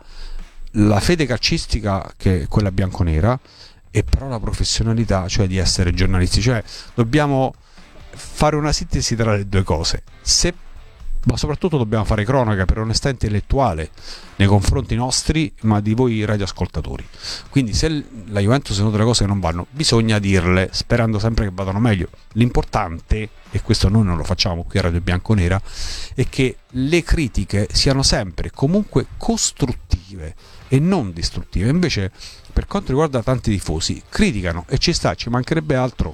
la fede calcistica, che è quella bianconera, e però la professionalità, cioè di essere giornalisti, cioè dobbiamo fare una sintesi tra le due cose. Se ma soprattutto dobbiamo fare cronaca per onestà intellettuale nei confronti nostri, ma di voi radioascoltatori. Quindi se la Juventus è una delle cose che non vanno, bisogna dirle, sperando sempre che vadano meglio. L'importante, e questo noi non lo facciamo qui a Radio Bianconera, è che le critiche siano sempre comunque costruttive e non distruttive. Invece, per quanto riguarda tanti tifosi, criticano e ci sta, ci mancherebbe altro.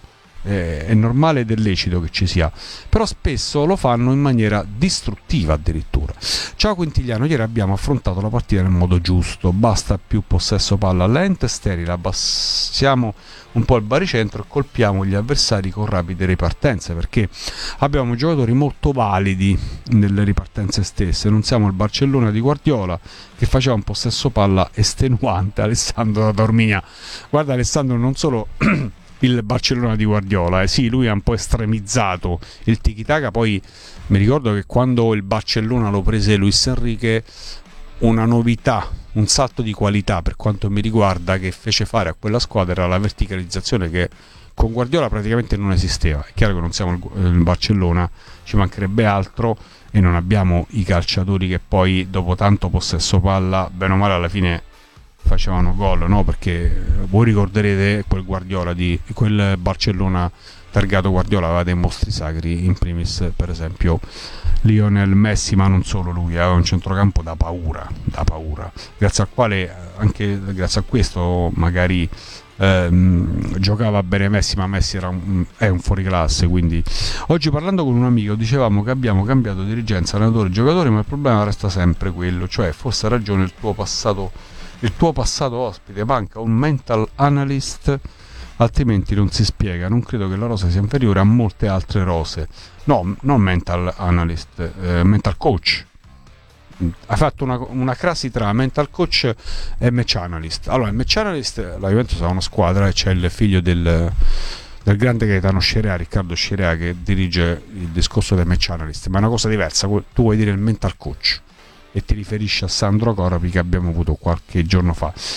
È normale ed è lecito che ci sia, però spesso lo fanno in maniera distruttiva addirittura. Ciao Quintigliano, ieri abbiamo affrontato la partita nel modo giusto, basta più possesso palla lenta e sterile, abbassiamo un po' il baricentro e colpiamo gli avversari con rapide ripartenze, perché abbiamo giocatori molto validi nelle ripartenze stesse, non siamo il Barcellona di Guardiola che faceva un possesso palla estenuante. Alessandro da Taormina, guarda Alessandro, non solo il Barcellona di Guardiola, eh sì, lui ha un po' estremizzato il tiki-taka. Poi mi ricordo che quando il Barcellona lo prese Luis Enrique, una novità, un salto di qualità per quanto mi riguarda che fece fare a quella squadra era la verticalizzazione, che con Guardiola praticamente non esisteva. È chiaro che non siamo il, il Barcellona, ci mancherebbe altro, e non abbiamo i calciatori che poi dopo tanto possesso palla bene o male alla fine facevano gol, no? Perché voi ricorderete quel Guardiola di quel Barcellona targato Guardiola aveva dei mostri sacri, in primis per esempio Lionel Messi, ma non solo lui, aveva un centrocampo da paura, da paura, grazie al quale anche grazie a questo magari ehm, giocava bene Messi, ma Messi era un, è un fuoriclasse. Quindi oggi, parlando con un amico, dicevamo che abbiamo cambiato dirigenza, allenatore, giocatore, ma il problema resta sempre quello, cioè forse ha ragione il tuo passato, il tuo passato ospite, manca un mental analyst, altrimenti non si spiega. Non credo che la rosa sia inferiore a molte altre rose. No, non mental analyst, eh, mental coach. Ha fatto una, una crasi tra mental coach e match analyst. Allora, il match analyst, la Juventus ha una squadra e c'è il figlio del, del grande Gaetano Scirea, Riccardo Scirea, che dirige il discorso dei match analyst, ma è una cosa diversa. Tu vuoi dire il mental coach e ti riferisci a Sandro Corapi, che abbiamo avuto qualche giorno fa.